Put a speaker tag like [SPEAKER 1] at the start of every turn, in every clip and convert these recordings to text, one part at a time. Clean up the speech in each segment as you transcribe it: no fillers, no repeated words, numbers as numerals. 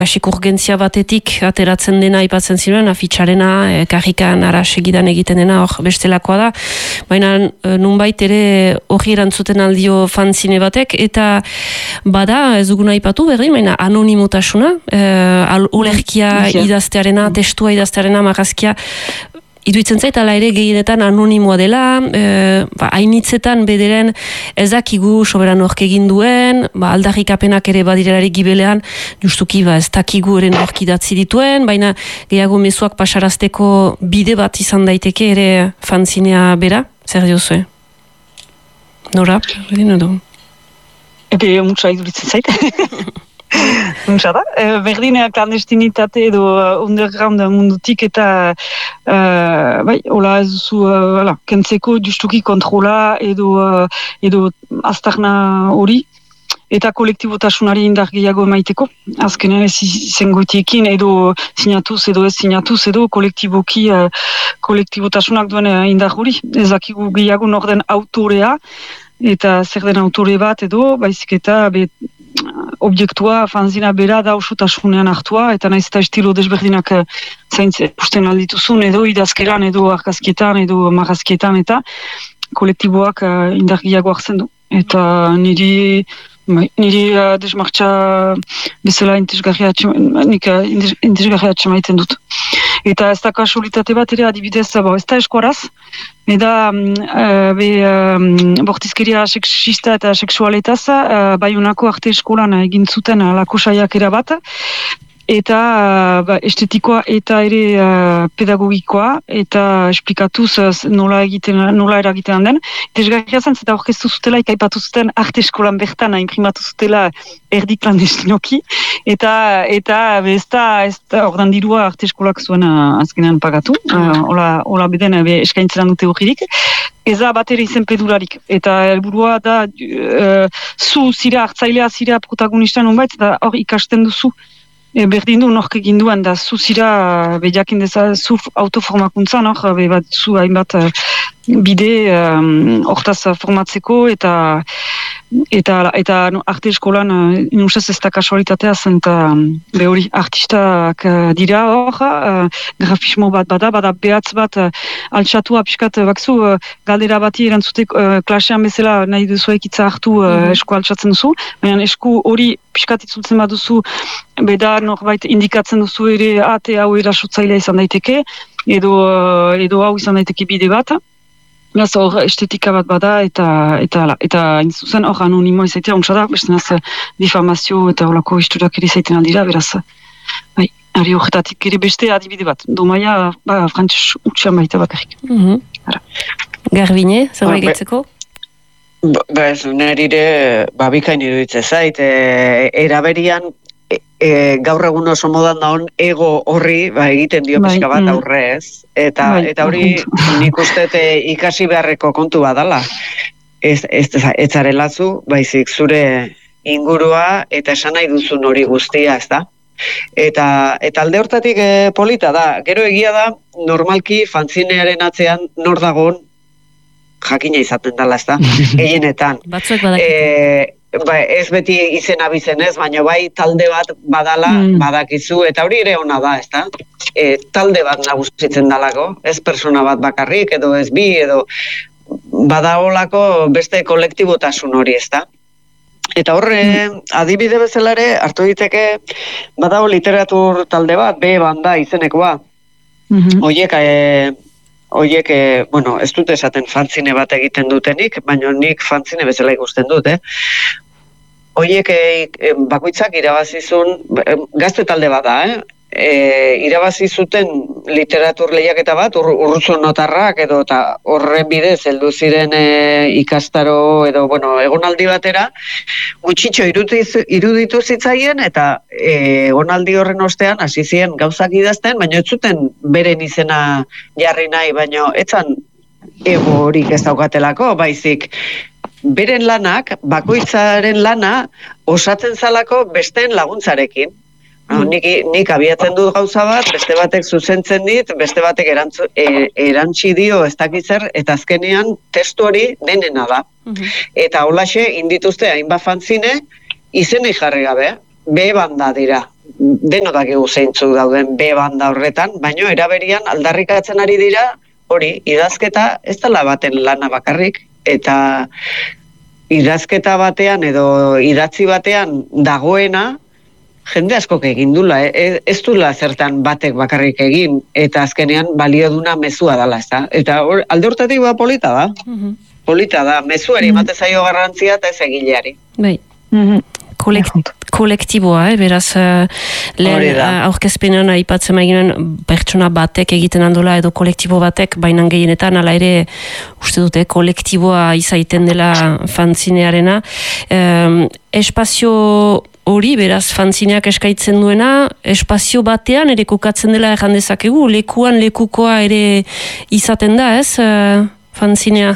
[SPEAKER 1] Basik urgentzia batetik ateratzen dena aipatzen ziren, afitxarena, karrikan ara segidan egiten dena, hor bestelakoa da. Baina nunbait ere hori erantzuten aldio fanzine batek, eta bada, ez duguna aipatu berri, baina anonimotasuna, olerkia idaztearena, testua idaztearena, marrazkia, iruditzen zait, ala ere gehienetan anonimoa dela, hainitzetan bederen ezakigu soberan hork egin duen, aldarrikapenak ere badirelarik gibelean, justuki ez dakigu eren hork idatzi dituen, baina gehiago mezuak pasarazteko bide bat izan daiteke ere fanzinea bera, zer diozue? Nora, egin edo?
[SPEAKER 2] Ebe, mutsa iduritzen zait. Nuntza da, berdinea klandestinitate edo underground mundutik eta hola ez duzu kentzeko justuki kontrola edo aztarna hori eta kolektibotasunari indar gehiago emaiteko. Azkenean ez zengoitiekin edo sinatuz edo ez sinatuz edo kolektibotasunak duen indar hori. Ezakigu gehiago norden autorea eta zer den autore bat edo baizik eta objektua, fanzina bera da osotasunean hartua, eta naiz eta estilo desberdinak zaintzen aldituzun, edo idazkeran, edo argazkietan, edo marrazkietan, eta kolektiboak indargiago hartzen du. Eta niri desmartxa bezala intezgarria atxemaiten dut. Eta ez da kasualitate bat ere adibidez, ez da eskuaraz, eta bortizkeria seksista eta seksualetaz, Baionako arte eskolan egin zuten lako saiakera bat, eta estetikoa eta ere pedagogikoa, eta esplikatuz nola eragiten den. Desgarria zen, eta orkestu zutela, ikaipatu zuten arte eskolan bertan, imprimatu zutela erdi klandestinoki, eta ez da ordan dirua arte eskolak zuen azkenean pagatu, hola beden eskaintzeran dute horirik. Ez da bat ere izen pedularik, eta helburua da zu zira, hartzailea zira protagonista nonbait, eta hor ikasten duzu. Berdin du nork egin duen, da zu zira jakin deza zu autoformakuntzan, bat zu hainbat bide hortaz formatzeko eta arte eskolan inusez ez da kasualitatea zen eta hori artistak dira hor, grafismo bat bada behatz bat altxatua piskat bakzu galdera bati erantzute klasean bezala nahi duzuek itza hartu esku altxatzen duzu, baina esku hori piskat itzultzen baduzu beda norbait indikatzen duzu ere ate hau erasotzailea izan daiteke edo hau izan daiteke bide bat. Beraz, hor estetika bat bada eta zuzen hor anonimo izaitea ontsa da, bestenaz difamazio eta horako historiak ere izaiten aldira, beraz, ari horretatik ere beste adibide bat. Domaia, frantz utxean baita bakarrik.
[SPEAKER 1] Garbine, zerbait gaitzeko?
[SPEAKER 3] Ez, nire bikain iruditzen zait, eraberian gaur egun oso modan daun ego horri egiten dio pixka bat aurre ez. Eta hori nik uste ikasi beharreko kontu badala. Ez zarelazu, baizik zure ingurua eta esan nahi duzun hori guztia, ez da? Eta alde hortatik polita da. Gero egia da, normalki fanzinearen atzean nor dagoen jakina izaten dela, ez da? Gehienetan.
[SPEAKER 1] Batzuek badakite.
[SPEAKER 3] Ez beti izena bizenez, baina bai talde bat badala badakizu, eta hori ere ona da, ez da? Talde bat nagusitzen dalako, ez persona bat bakarrik, edo ez bi, edo badaolako beste kolektibotasun hori, ez da? Eta horre, adibide bezala ere, hartu diteke, badago literatur talde bat, banda izenekoa. Oiek, ez dut esaten fanzine bat egiten dutenik, baina nik fanzine bezala ikusten dut, Oiek bakoitzak irabazizun, gazte talde bat da, irabazi zuten literatur lehiaketa bat, urruzo notarrak edo eta horren bidez heldu ziren ikastaro edo egonaldi batera, gutxitxo iruditu zitzaien eta egonaldi horren ostean hasi ziren gauzak idazten, baina ez zuten beren izena jarri nahi, baina etzan ego horik ez daukatelako, baizik beren lanak, bakoitzaren lana osatzen zalako besteen laguntzarekin. Nik abiatzen dut gauza bat, beste batek zuzentzen dit, beste batek erantzi dio ez dakitzer, eta azkenean testu hori denena da. Eta holaxe indituzte hainbat fanzine izenei jarri gabe, banda dira. denodakigu zeintzuk dauden B banda horretan, baino eraberian aldarrikatzen ari dira, hori, idazketa ez dela baten lana bakarrik, eta idazketa batean edo idatzi batean dagoena, jende askok egin dula, ez dula zertan batek bakarrik egin, eta azkenean balioduna mezua dela, ez da? Eta alde hortatik polita da. Polita da, mezuari emate zaio garrantzia eta ez egileari.
[SPEAKER 1] Bai. Kolektiboa, beraz lehen aurkezpenean aipatzen maiginen pertsona batek egiten handola edo kolektibo batek, bainan gehienetan ala ere uste dute kolektiboa izaiten dela fanzinearena. Espazio hori, beraz, fanzineak eskaitzen duena, espazio batean ere kokatzen dela erran dezakegu, lekuan lekukoa ere izaten da, ez, fanzinea?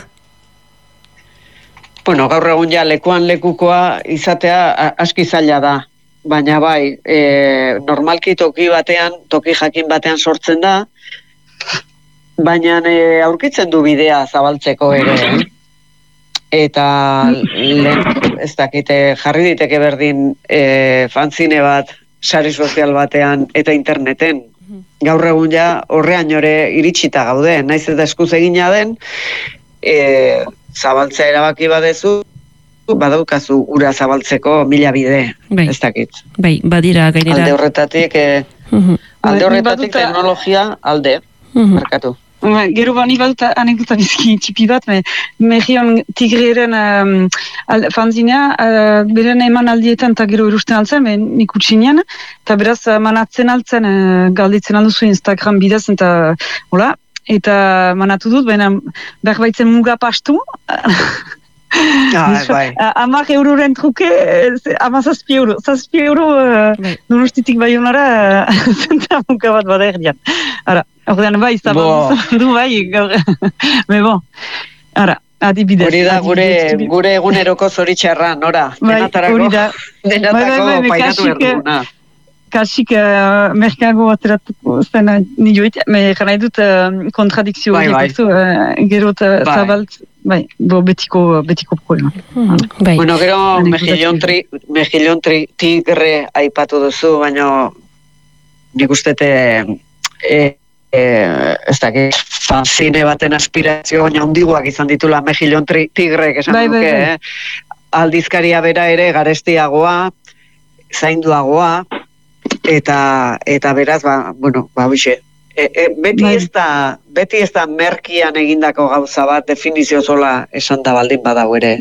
[SPEAKER 3] Bueno, gaur egun ja lekuan lekukoa izatea aski zaila da, baina bai, normalki toki jakin batean sortzen da, baina aurkitzen du bidea zabaltzeko ere, eta ez dakite jarri diteke berdin fanzine bat, sare sozial batean eta interneten. Gaur egun ja horrean ore iritsita gaude, naiz eta eskuz egina den, zabaltzea erabaki badezu, badaukazu ura zabaltzeko 1000 bide, ez dakit.
[SPEAKER 1] Bai, badira gainera.
[SPEAKER 3] Alde horretatik teknologia alde, markatu.
[SPEAKER 2] Gero bani badut anekdota bizki txipi bat, Mejion Tigreren fanzinea, beren eman aldietan eta gero erusten altzen, nik utxinean, eta beraz manatzen altzen, galditzen alduzu Instagram bidez, eta hola, eta manatu dut, baina behar baitzen muga pastu, 10 euroren truke, 17 euro. 17 euro Donostitik Baionara zenta muga bat bada erdian. Ordean bai, zabaldu bai, gaur. Me bon, adibidez.
[SPEAKER 3] Hori da gure eguneroko zoritxarra, Nora. Denatarako painatu erduna.
[SPEAKER 2] Kasik merkago ateratuko zena nioit, jara edut kontradikzio horiek gero zabalt, betiko problema.
[SPEAKER 3] Bueno, gero Mejillon Tigre aipatu duzu, baina nik ustete ez dakit fanzine baten aspirazio baina handiguak izan ditula Mejillon Tigre, esan duke, aldizkaria bera ere garestiagoa, zainduagoa, eta beraz, bixe. Beti ez da merkian egindako gauza bat, definizio zola esan da baldin badago ere.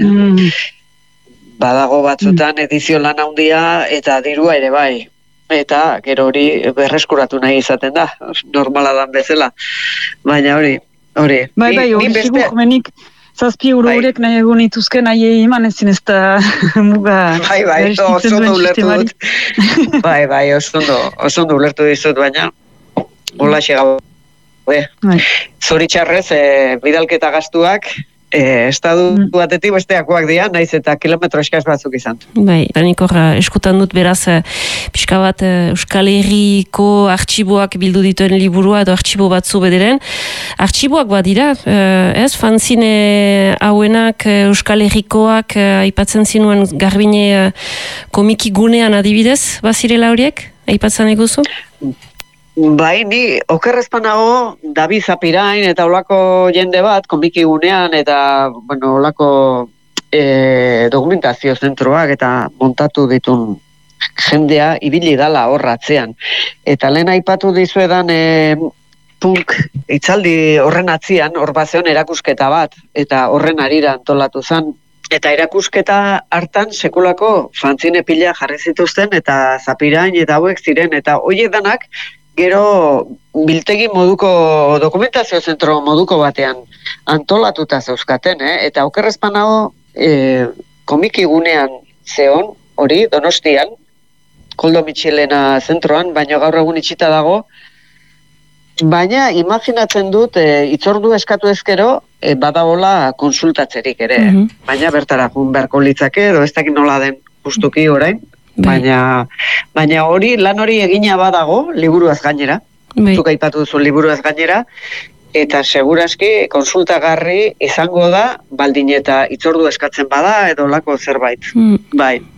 [SPEAKER 3] Badago batzutan edizio lan handia eta dirua ere bai. Eta gero hori berreskuratu nahi izaten da, normala dan bezala. Baina hori.
[SPEAKER 2] Bai, hori segur menik. 7 euro horrek nahi egon ituzke nahi eman ezin ez da muga...
[SPEAKER 3] Bai, oso ondo ulertu dut. Bai, oso ondo ulertu dizut, baina hola xegau. Zoritxarrez, bidalketa gastuak, estadu batetik besteakoak dira, naiz eta kilometro eskaz batzuk izan.
[SPEAKER 1] Bai, nik eskutan dut beraz, pixka bat Euskal Herriko artxiboak bildu dituen liburua edo artxibo batzu bederen. Artxiboak badira, ez? Fanzine hauenak Euskal Herrikoak aipatzen zinuen Garbine komiki gunean adibidez, bazirela horiek? Aipatzen eguzu?
[SPEAKER 3] Bai, ni okerrezpanago David Zapirain eta olako jende bat komiki gunean eta olako dokumentazio zentroak eta montatu ditun jendea ibili dala horratzean. Eta lehen aipatu dizuedan punk itzaldi horren atzian, hor bazeon erakusketa bat, eta horren arira antolatu zen. Eta erakusketa hartan sekulako fanzine pila jarri zituzten eta Zapirain eta hauek ziren, eta horiek danak gero biltegi moduko dokumentazio zentro moduko batean antolatuta zeuzkaten, eta okerrezpanago komiki gunean zeon, hori, Donostian, Koldo Mitxelena zentroan, baina gaur egun itxita dago, baina imaginatzen dut itzordu eskatu ezkero badagola konsultatzerik ere, baina bertara jun beharko litzake, edo ez dakit nola den justuki orain, baina lan hori egina badago liburuaz gainera, zuk aipatu duzu liburuaz gainera, eta seguraski konsultagarri izango da baldin eta itzordu eskatzen bada edo lako zerbait. Bai.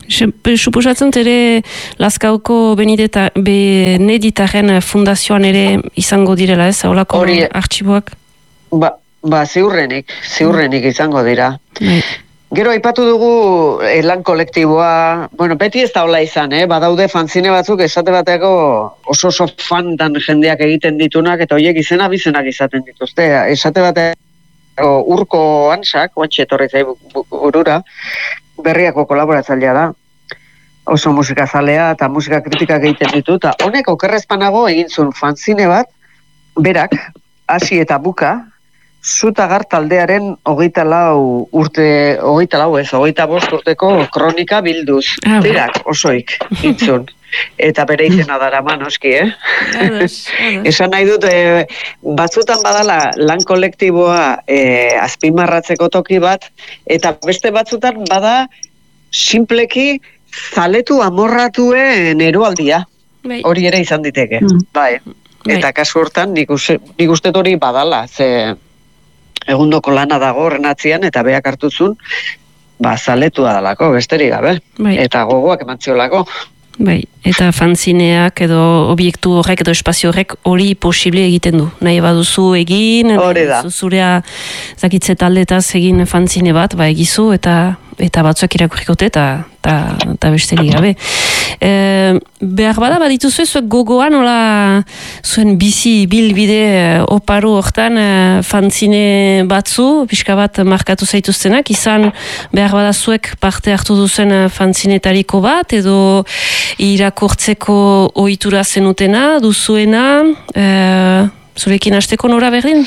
[SPEAKER 1] Suposatzen ere Lazkaoko Beneditaren fundazioan ere izango direla, ez? Olako artxiboak?
[SPEAKER 3] Ziurrenik izango dira. Gero aipatu dugu lan kolektiboa, beti ez da hola izan, badaude fanzine batzuk esate bateko oso fantan jendeak egiten ditunak, eta horiek bizenak izaten dituzte. Esate bateko Urko Ansak, oantxe etorri zai burura, Berriako kolaboratzailea da, oso musikazalea eta musika kritikak egiten ditu, eta honek okerrezpanago egin zuen fanzine bat, berak, hasi eta buka, Zutagar taldearen 25 urteko kronika bilduz. Berak, osoik, intzun. Eta bere izena darama, noski, Esan nahi dut, batzutan badala lan kolektiboa azpimarratzeko toki bat, eta beste batzutan bada simpleki zaletu amorratuen eroaldia. Hori ere izan diteke. Bai. Eta kasu hortan nik uste hori badala, ze egundoko lana dago horren atzian, eta beak hartuzun, zaletua dalako, besterik gabe. Eta gogoak emantziolako.
[SPEAKER 1] Eta fanzineak edo obiektu horrek edo espazio horrek hori posible egiten du. Nahi baduzu egin, zurea zakitze taldetaz egin fanzine bat, egizu eta batzuak irakurrikote eta besterik gabe. Behar badituzu zuek gogoan nola zuen bizi bilbide oparu hortan fanzine batzu, pixka bat markatu zaituztenak, izan behar zuek parte hartu duzen fanzinetariko bat, edo irakurtzeko ohitura zenutena, duzuena, zurekin hasteko nora berdin?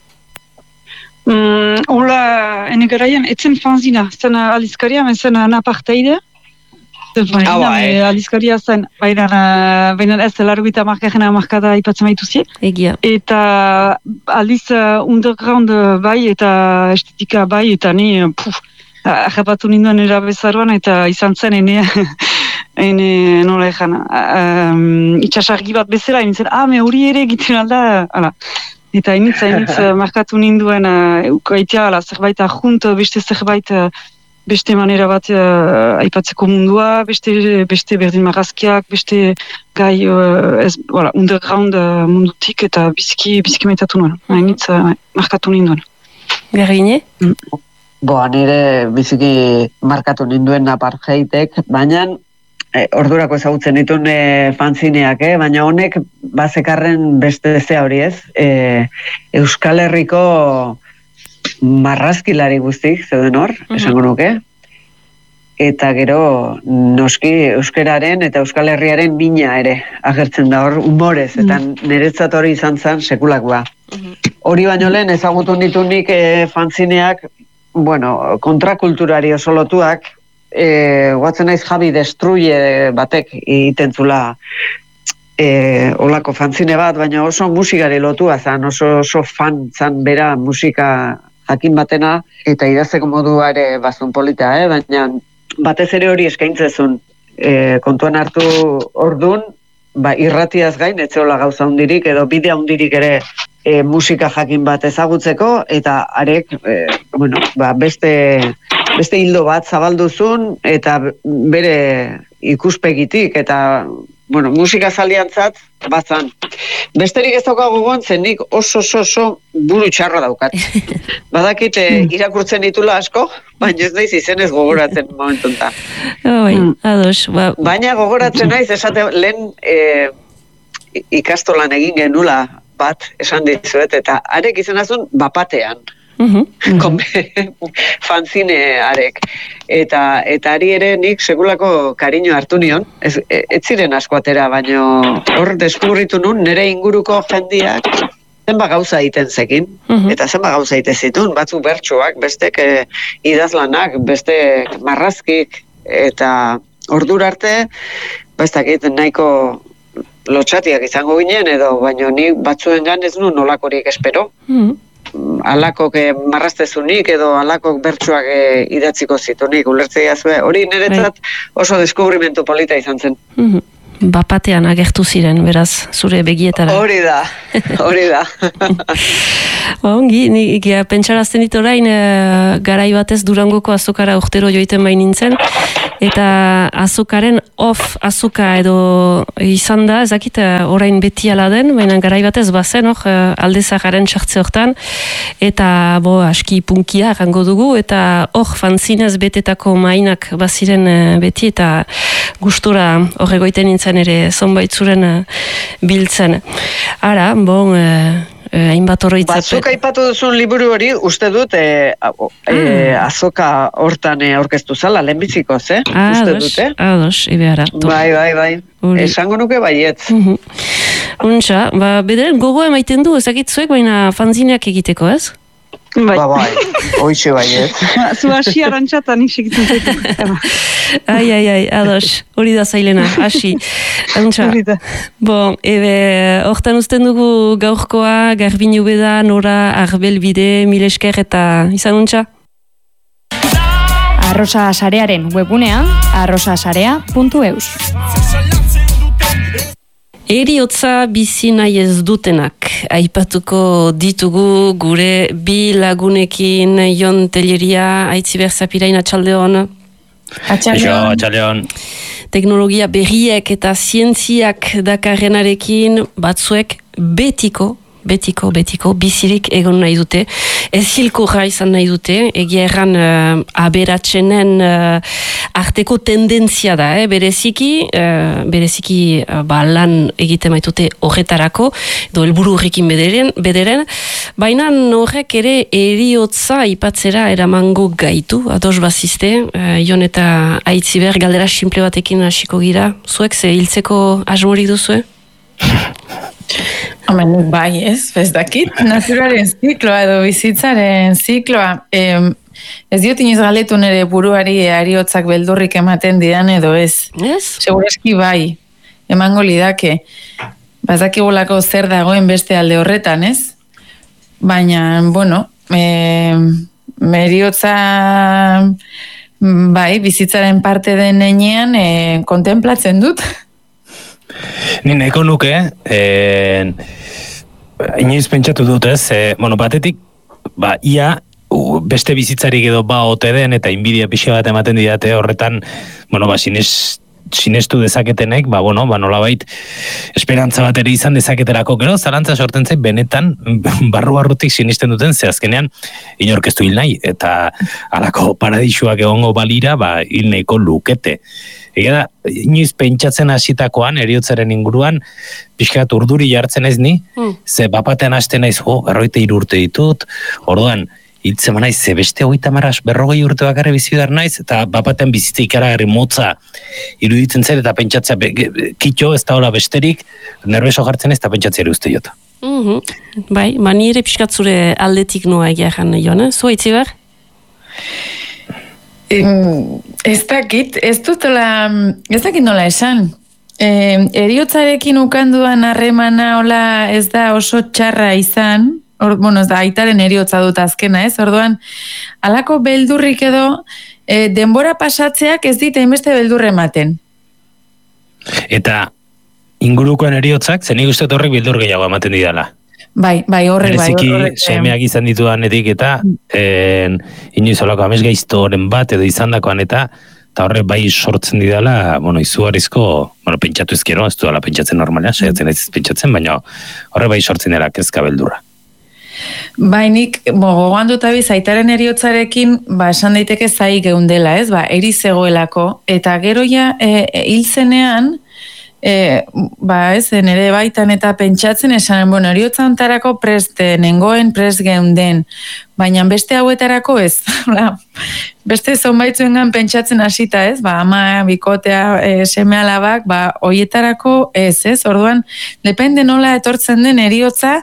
[SPEAKER 2] Hola, ene garaian, etzen fanzina, zen alizkaria, zen anaparteide. Alizkaria zen, baina ez larguita markajena markada ipatzen baituzie.
[SPEAKER 1] Egia.
[SPEAKER 2] Eta aliz underground bai eta estetika bai, eta ni, ahapatu ninduen erabezaruan, eta izan zen ene nola ezan, itxasargi bat bezala, nintzen, hori ere egiten alda, ala. Eta initz markatu ninduen ukaitea, zerbait ajunt, beste zerbait, beste manera bat aipatzeko mundua, beste berdin marrazkiak, beste gai underground mundutik, eta biziki maitatu nuen. Initz markatu ninduen.
[SPEAKER 1] Garrine?
[SPEAKER 3] Nire biziki markatu ninduen apartheitek, baina ordurako ezagutzen ditun fanzineak, baina honek bazekarren beste zea hori ez. Euskal Herriko marrazkilari guztik, zeuden hor, esango nuke. Eta gero, noski, euskararen eta Euskal Herriaren mina ere agertzen da hor, humorez, eta niretzat hori izan zen sekulakoa. Hori baino lehen ezagutu nitunik fanzineak, kontrakulturari oso lotuak, guatzen naiz Javi Destruye batek egiten zula olako fanzine bat, baina oso musikari lotua zan, oso fan zan bera musika jakin batena, eta idazteko modua ere bazun polita, baina batez ere hori eskaintzezun kontuan hartu ordun, irratiaz gain, etzeola gauza hundirik, edo bidea hundirik ere musika jakin bat ezagutzeko, eta arek, beste hildo bat zabalduzun, eta bere ikuspegitik, eta, musika zaliantzat, batzan. Besterik ez daukago gontzen, nik oso buru txarra daukat. Badakit irakurtzen ditula asko, baina ez naiz izenez gogoratzen momentunta. Baina gogoratzen naiz, esate, lehen ikastolan egin genula bat, esan dizuet, eta arek izanazun bapatean. Fanzine arek. Eta ari ere nik segulako kariño hartu nion, ez ziren asko atera, baina hor deskubritu nun nire inguruko jendiak zenba gauza egiten zekin, eta zenba gauza egiten zitun, batzuk bertsuak, bestek idazlanak, bestek marrazkik, eta ordura arte, bestakit nahiko lotxatiak izango ginen, edo baina nik batzuengan ez nuen nolakorik espero. Alakok marraztezunik edo alakok bertsuak idatziko zitunik, ulertzea zuen. Hori niretzat oso deskubrimentu polita izan zen.
[SPEAKER 1] bapatean agertu ziren, beraz, zure begietara.
[SPEAKER 3] Hori da.
[SPEAKER 1] Ongi, nik pentsarazten dit orain garai batez Durangoko azokara urtero joiten bain nintzen, eta azokaren azoka edo izan da, ezakit orain beti ala den, baina garai batez bazen aldezakaren txartze hortan, eta aski punkia rango dugu, eta fanzinez betetako mainak baziren beti, eta gustora horregoiten nintzen ere zonbait zuren biltzen. Ara, hainbat oroitzapen.
[SPEAKER 3] Batzuk aipatu duzun liburu hori, uste dut azoka hortan aurkeztu zala, lehenbizikoz, uste dut,
[SPEAKER 1] Ados, ibeara.
[SPEAKER 3] Bai. Esango nuke baiet.
[SPEAKER 1] Untxa, bederen gogo emaiten du, ezakitzuek, baina fanzineak egiteko, ez?
[SPEAKER 3] Bai, hoitxe baiet.
[SPEAKER 2] Zu hasi arantxatan isegitzen zaitu.
[SPEAKER 1] Ai, ados, hori da zailena, hasi. Hortan uzten dugu gaurkoa, Garbin Ubeda, Nora, Arbelbide, Milesker eta izan untxa?
[SPEAKER 4] Arrosa Sarearen webunean, arrosasarea.eus.
[SPEAKER 1] Eriotza bizi nahi ez dutenak aipatuko ditugu gure bi lagunekin. Jon Telleria, Aitziber Zapirain, atxaldeon.
[SPEAKER 5] Atxaldeon.
[SPEAKER 1] Teknologia berriek eta zientziak dakarrenarekin batzuek betiko bizirik egon nahi dute, ez hilkorra izan nahi dute, egia erran aberatsenen arteko tendentzia da, bereziki lan egiten baitute horretarako, edo helburu horrekin bederen, baina horrek ere eriotza ipatzera eramango gaitu, ados bazizte, Jon eta Aitziber, galdera simple batekin hasiko gira, zuek ze hiltzeko asmorik duzue?
[SPEAKER 6] Bai, ez dakit, naturaren zikloa edo bizitzaren zikloa. Ez diot inoiz galetu nire buruari eriotzak beldurrik ematen didan edo ez. Segurazki bai, emango lidake. Bazakigulako zer dagoen beste alde horretan, ez? Baina, eriotza bai, bizitzaren parte den heinean kontemplatzen dut.
[SPEAKER 5] Ni nahiko nuke, inoiz pentsatu dut ez, batetik, ia beste bizitzarik edo ote den eta inbidia pixka bat ematen didate horretan, sinestu dezaketenek, nolabait esperantza bat ere izan dezaketerako, gero zalantza sorten zait benetan barru-barrutik sinisten duten, ze azkenean inorkeztu hil nahi, eta alako paradisuak egongo balira, hil nahiko lukete. Ega da, inoiz pentsatzen hasitakoan, eriotzaren inguruan, pixkat urduri jartzen ez ni, ze bapatean hasten naiz, 53 urte ditut, orduan, hitzeman naiz, ze beste 40 urte bakarri bizi behar naiz, eta bapatean bizitza ikaragarri motza iruditzen zer, eta pentsatzea, kitxo, ez da hola besterik, nerbeso jartzen ez, eta pentsatzea ere uste jota.
[SPEAKER 1] Bai, ni ere pixkat zure aldetik noa egia jan, Jon, zu Aitziber?
[SPEAKER 6] Ez dakit nola esan. Eriotzarekin ukanduan harremana hola ez da oso txarra izan, ez da aitaren eriotza dut azkena, ez? Orduan, halako beldurrik edo denbora pasatzeak ez dit hainbeste beldurre ematen.
[SPEAKER 5] Eta ingurukoen eriotzak, zenik uste horrek beldur gehiago ematen didala.
[SPEAKER 6] Bai, horrek.
[SPEAKER 5] Bereziki semeak izan ditudanetik eta inoiz olako amesgaiztoren bat edo izandakoan eta horrek bai sortzen didala, izugarrizko, pentsatu ezkero, ez duela pentsatzen normalean, saiatzen ez pentsatzen, baina horrek bai sortzen dela kezka beldurra.
[SPEAKER 6] Bainik, gogoan dut abiz, aitaren eriotzarekin, esan daiteke zai geundela, ez? Eri zegoelako, eta gero ja, hil zenean, nire baitan eta pentsatzen esan, eriotza ontarako nengoen prest geunden, baina beste hauetarako ez, beste zonbaitzuengan pentsatzen hasita ez, ama, bikotea, seme alabak, hoietarako ez, orduan, depende nola etortzen den eriotza,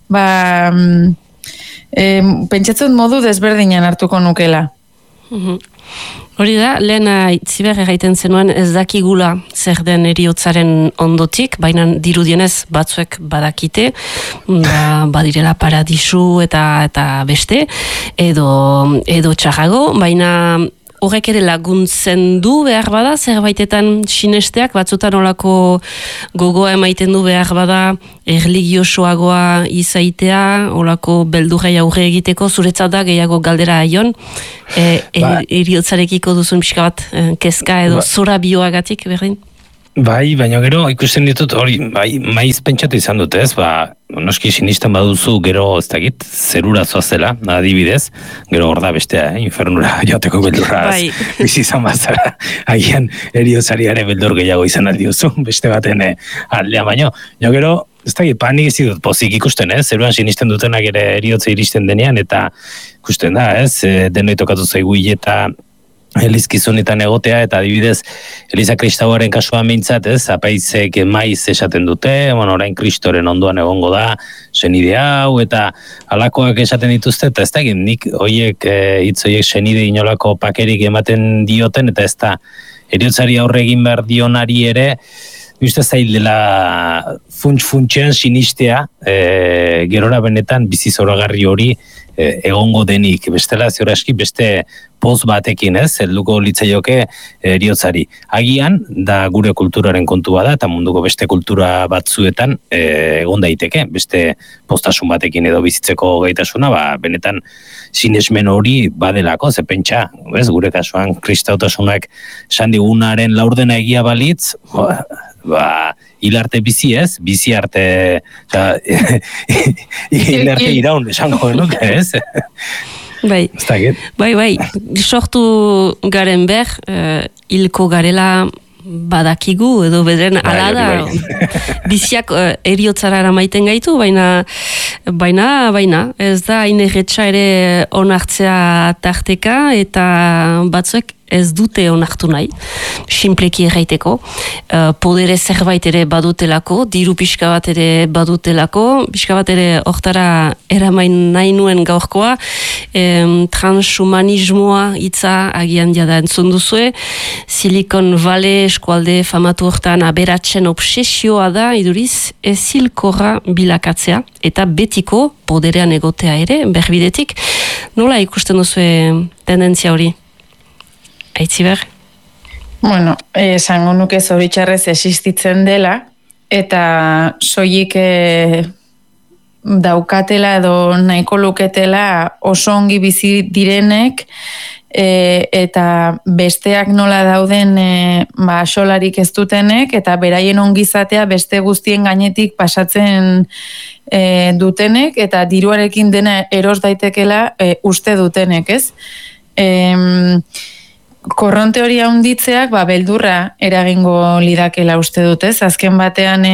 [SPEAKER 6] pentsatzen modu desberdinan hartuko nukela.
[SPEAKER 1] Hori da, lehen Aitziber egiten zenuen ez dakigula zer den eriotzaren ondotik, baina dirudienez batzuek badakite, badirela paradisu eta beste, edo txarrago, baina horrek ere laguntzen du behar bada, zerbaitetan sinesteak, batzutan olako gogoa emaiten du behar bada, erligiosoagoa izaitea, olako beldurrei aurre egiteko, zuretzat da gehiago galdera aion, eriotzarekiko duzun pixka bat kezka edo zora bioagatik, berdin?
[SPEAKER 5] Bai, baina gero ikusten ditut hori, bai, maiz pentsatu izan dut, ez? Noski sinisten baduzu gero, ez dakit, zerura zoazela, adibidez, gero hor da bestea, infernura joteko beldurra bizi izan bazara, agian eriotzariare beldur gehiago izan aldiuzu, beste baten aldean, baino gero, ez dakit, panik ez dut pozik ikusten, ez? Zeruan sinisten dutenak ere eriotza iristen denean, eta ikusten da, ez? Denoi tokatu zaigu hileta elizkizunetan egotea, eta adibidez Eliza Kristauaren kasua mintzat, ez, apaizek maiz esaten dute, orain Kristoren ondoan egongo da, senide hau, eta alakoak esaten dituzte, eta ez da egin, nik hitz horiek senide inolako pakerik ematen dioten, eta ez da eriotzari aurre egin behar dionari ere, uste zail dela funts-funtsean sinistea, gerora benetan bizi zoragarri hori egongo denik, bestela ziuraski beste poz batekin, ez, helduko litzaioke eriotzari. Agian, da gure kulturaren kontua da, eta munduko beste kultura batzuetan egon daiteke, beste postasun batekin edo bizitzeko gaitasuna, benetan sinesmen hori badelako, ze pentsa, ez, gure kasuan kristautasunak sandigunaren laurdena egia balitz, hil arte bizi ez, bizi arte hil arte iraun esango genuke ez.
[SPEAKER 1] Bai, sortu garen behar, hilko garela badakigu edo bedren ala da, biziak eriotzara eramaiten gaitu, baina ez da hain erretxa ere onartzea tarteka eta batzuek ez dute onartu nahi, sinpleki erraiteko, podere zerbait ere badutelako, diru pixka bat ere badutelako, pixka bat ere hortara eramain nahi nuen gaurkoa, transhumanismoa hitza agian jada entzun duzue, Silicon Valley eskualde famatu hortan aberatzen obsesioa da, iduriz, ezilkorra bilakatzea, eta betiko poderean egotea ere, berbidetik, nola ikusten duzue tendentzia hori? Aitziber?
[SPEAKER 6] Bueno, esango nuke zoritxarrez existitzen dela, eta soilik daukatela edo nahiko luketela oso ongi bizi direnek, eta besteak nola dauden solarik ez dutenek, eta beraien ongizatea beste guztien gainetik pasatzen dutenek, eta diruarekin dena eros daitekela uste dutenek, ez? Korronte hori handitzeak beldurra eragingo lidakela uste dut, ez? Azken batean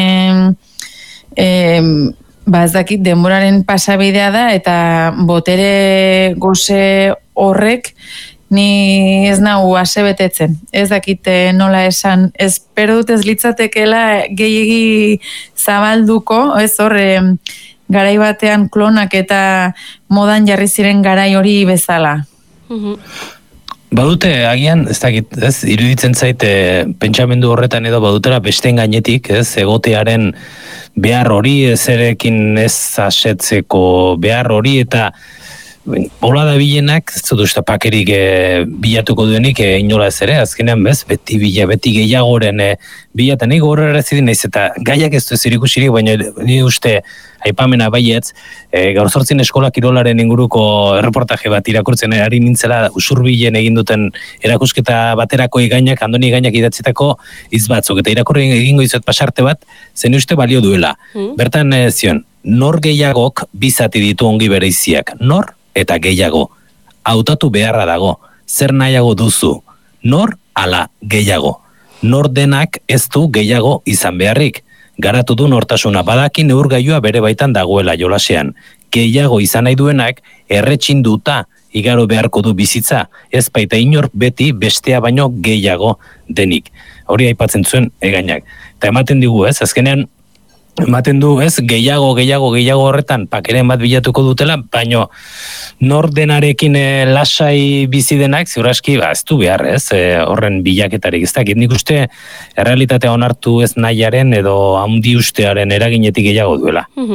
[SPEAKER 6] ez dakit denboraren pasabidea da eta botere goze horrek ni ez nahu asebetetzen. Ez dakit nola esan, espero dut ez litzatekela gehiegi zabalduko, ez hor garai batean klonak eta modan jarri ziren garai hori bezala.
[SPEAKER 5] Badute, agian, ez dakit, ez, iruditzen zaite pentsamendu horretan edo badutera besteen gainetik, ez, egotearen behar hori, ez erekin ez asetzeko behar hori, eta hola da bilenak, ez dut usta pakerik bilatuko duenik inola ez ere, azkenean bez, beti gehiagoren bilatan, ego horrela ez naiz eta gaiak ez du ez irikusirik, baina ni uste aipamena baietz, gaur zortzin eskola kirolaren inguruko erreportaje bat irakurtzen ari nintzela usurbilen egin duten erakusketa baterako igainak, Andoni igainak idatzitako hitz batzuk, eta irakurri egingo izuet pasarte bat, zen uste balio duela. Bertan zion, nor gehiagok bizati ditu ongi bereiziak, nor eta gehiago. Hautatu beharra dago, zer nahiago duzu, nor ala gehiago. Nor denak ez du gehiago izan beharrik. Garatu du nortasuna badaki neurgailua bere baitan dagoela jolasean. Gehiago izan nahi duenak erretxinduta igaro beharko du bizitza. Ez baita inor beti bestea baino gehiago denik. Hori aipatzen zuen egainak. Eta ematen digu ez, azkenean ematen du ez, gehiago horretan pakeren bat bilatuko dutela, baino nor denarekin lasai bizi denak, ziuraski, ez du behar ez, horren bilaketarik ez dakit. Nik uste realitatea onartu ez nahiaren edo handi ustearen eraginetik gehiago duela.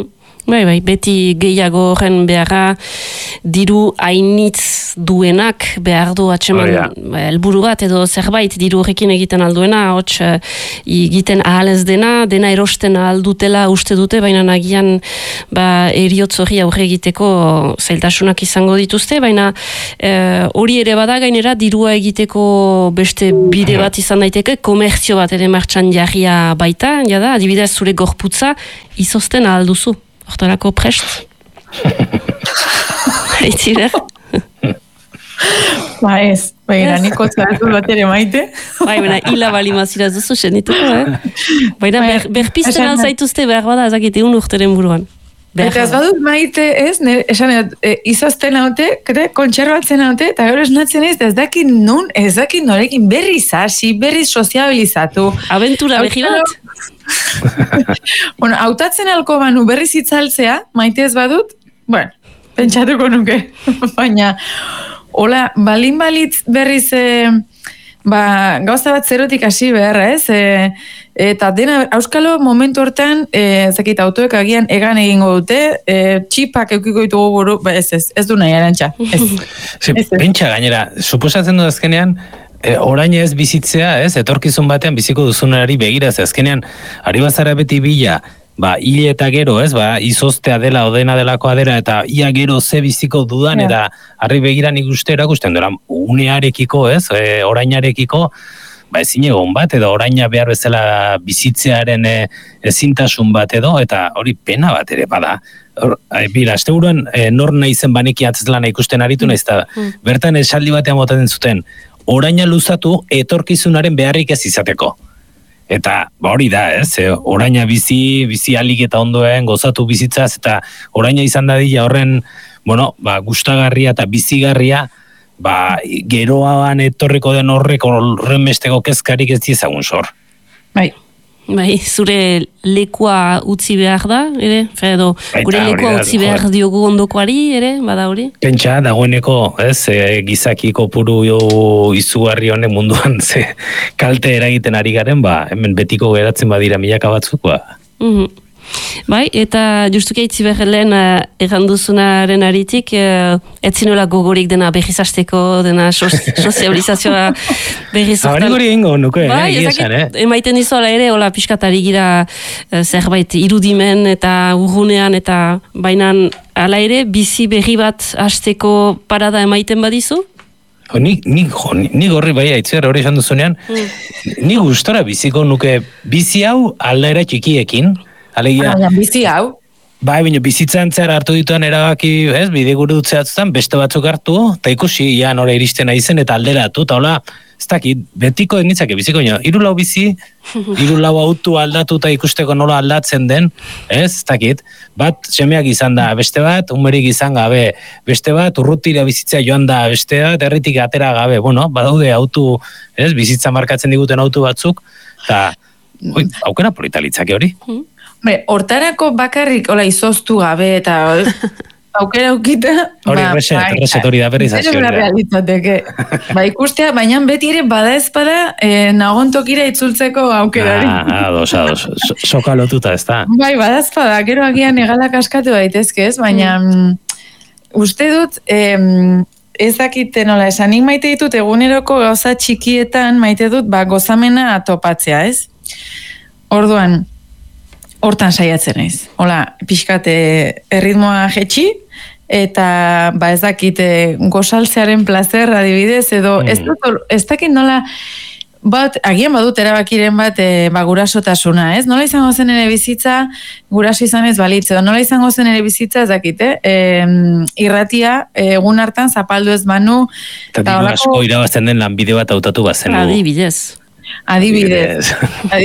[SPEAKER 1] Bai, beti gehiago horren beharra diru hainitz duenak behar du atxeman helburu bat edo zerbait diru horrekin egiten alduena, hots egiten ahal ez dena erosten aldutela uste dute, baina nagian eriotz hori aurre egiteko zailtasunak izango dituzte, baina hori ere bada gainera dirua egiteko beste bide bat izan daiteke, komertzio bat ere martxan jarria baita, jada, adibidez zure gorputza izozten ahal duzu. Hortarako prest? Haitzi behar?
[SPEAKER 6] Ba ez, baina niko zatu bat ere maite.
[SPEAKER 1] Baina hila bali mazira duzu senituko, Baina berpizten alzaituzte behar bada, ezakit egun urteren buruan.
[SPEAKER 6] Eta ez badut maite ez, esan izazten haute, kontserbatzen haute, eta gero esnatzen ez dakit nun, ez dakit norekin berri zasi, berri soziabilizatu.
[SPEAKER 1] Aventura behi bat?
[SPEAKER 6] Bueno, hautatzen alko banu berri zitzaltzea, maite ez badut, bueno, pentsatuko nuke, baina, hola, balin balitz berriz, gauza bat zerotik hasi behar, ez? Eta dena, auskalo momentu hortan, zakit, autoek agian egan egingo dute, txipak eukiko ditugu buru, ez du nahi arantxa.
[SPEAKER 5] Pentsa gainera, suposatzen du azkenean, orain ez bizitzea, etorkizun batean biziko duzunari begiraz, azkenean, ari bazara beti bila, hile eta gero, izoztea dela, odena delakoa dela, eta ia gero ze biziko dudan, eta harri begiran ikuste erakusten dira, unearekiko, orainarekiko, ezin egon bat, edo oraina behar bezala bizitzearen ezintasun bat edo, eta hori pena bat ere bada. Bira, azte buruan, nor nahi zen baneki atzlana ikusten aritu nahiz, eta bertan esaldi batean botaten zuten, oraina luzatu etorkizunaren beharrik ez izateko. Eta hori da, oraina bizi alik eta ondoen, gozatu bizitzaz, eta oraina izan dadila horren, gustagarria eta bizigarria, geroan etorriko den horren besteko kezkarik ez diezagun zor.
[SPEAKER 1] Bai, zure lekua utzi behar da, ere? Edo, gure lekua utzi behar diogu ondokoari, ere? Bada hori?
[SPEAKER 5] Pentsa, dagoeneko, gizakiko puru izugarri honen munduan kalte eragiten ari garen, hemen betiko geratzen badira milaka batzuk,
[SPEAKER 1] Bai, eta justuki aitzi behar lehen erranduzunaren aritik, etzinola gogorik dena berrizasteko, dena sozializazioa berrizortan.
[SPEAKER 5] Hori gori ingo, nuke,
[SPEAKER 1] emaiten dizola ere, hola piskatari gira zerbait irudimen eta urrunean, eta bainan ala ere, bizi berri bat hasteko parada emaiten badizu?
[SPEAKER 5] Nik horri bai aitzer hori esan duzunean, nik gustora biziko nuke bizi hau aldaera txikiekin, alegia,
[SPEAKER 6] bizi hau?
[SPEAKER 5] Bai, bizitzan zer hartu dituan erabaki, bide gure dutzeatzutan, beste batzuk hartu, eta ikusi, nora iristen aizen, eta alderatu, eta hola, ez dakit, betiko enitzake biziko nio, 3 lau bizi, 3 lau autu aldatu eta ikusteko nola aldatzen den, ez dakit, bat semeak izan da, beste bat, umerik izan gabe, beste bat, urrutira bizitzea joan da, beste bat, erritik atera gabe, badaude autu, bizitza markatzen diguten autu batzuk, eta aukera politalitzake hori.
[SPEAKER 6] Hortarako bakarrik izoztu gabe eta aukera aukita...
[SPEAKER 5] Hori reset hori da berrizazio.
[SPEAKER 6] Ikustea, baina beti ere bada ezpada nagontokira itzultzeko aukerari.
[SPEAKER 5] Ados, soka lotuta ez da.
[SPEAKER 6] Bai, bada ezpada, gero agian egalak askatu daitezke ez, baina uste dut... Ez dakite nola esan, nik maite ditut eguneroko gauza txikietan maite dut gozamena topatzea, ez? Orduan, hortan saiatzen naiz. Hola, pixkate erritmoa jetxi, eta ez dakite gozaltzearen placer adibidez, edo ez dakit nola, agian badut erabakiren bat gurasotasuna, ez? Nola izango zen ere bizitza, guraso izan ez balitz, edo nola izango zen ere bizitza, ez dakite, irratia, egun hartan zapaldu ez banu.
[SPEAKER 5] Eta diru asko irabazten den lanbide bat hautatu bazenu.
[SPEAKER 1] Adibidez.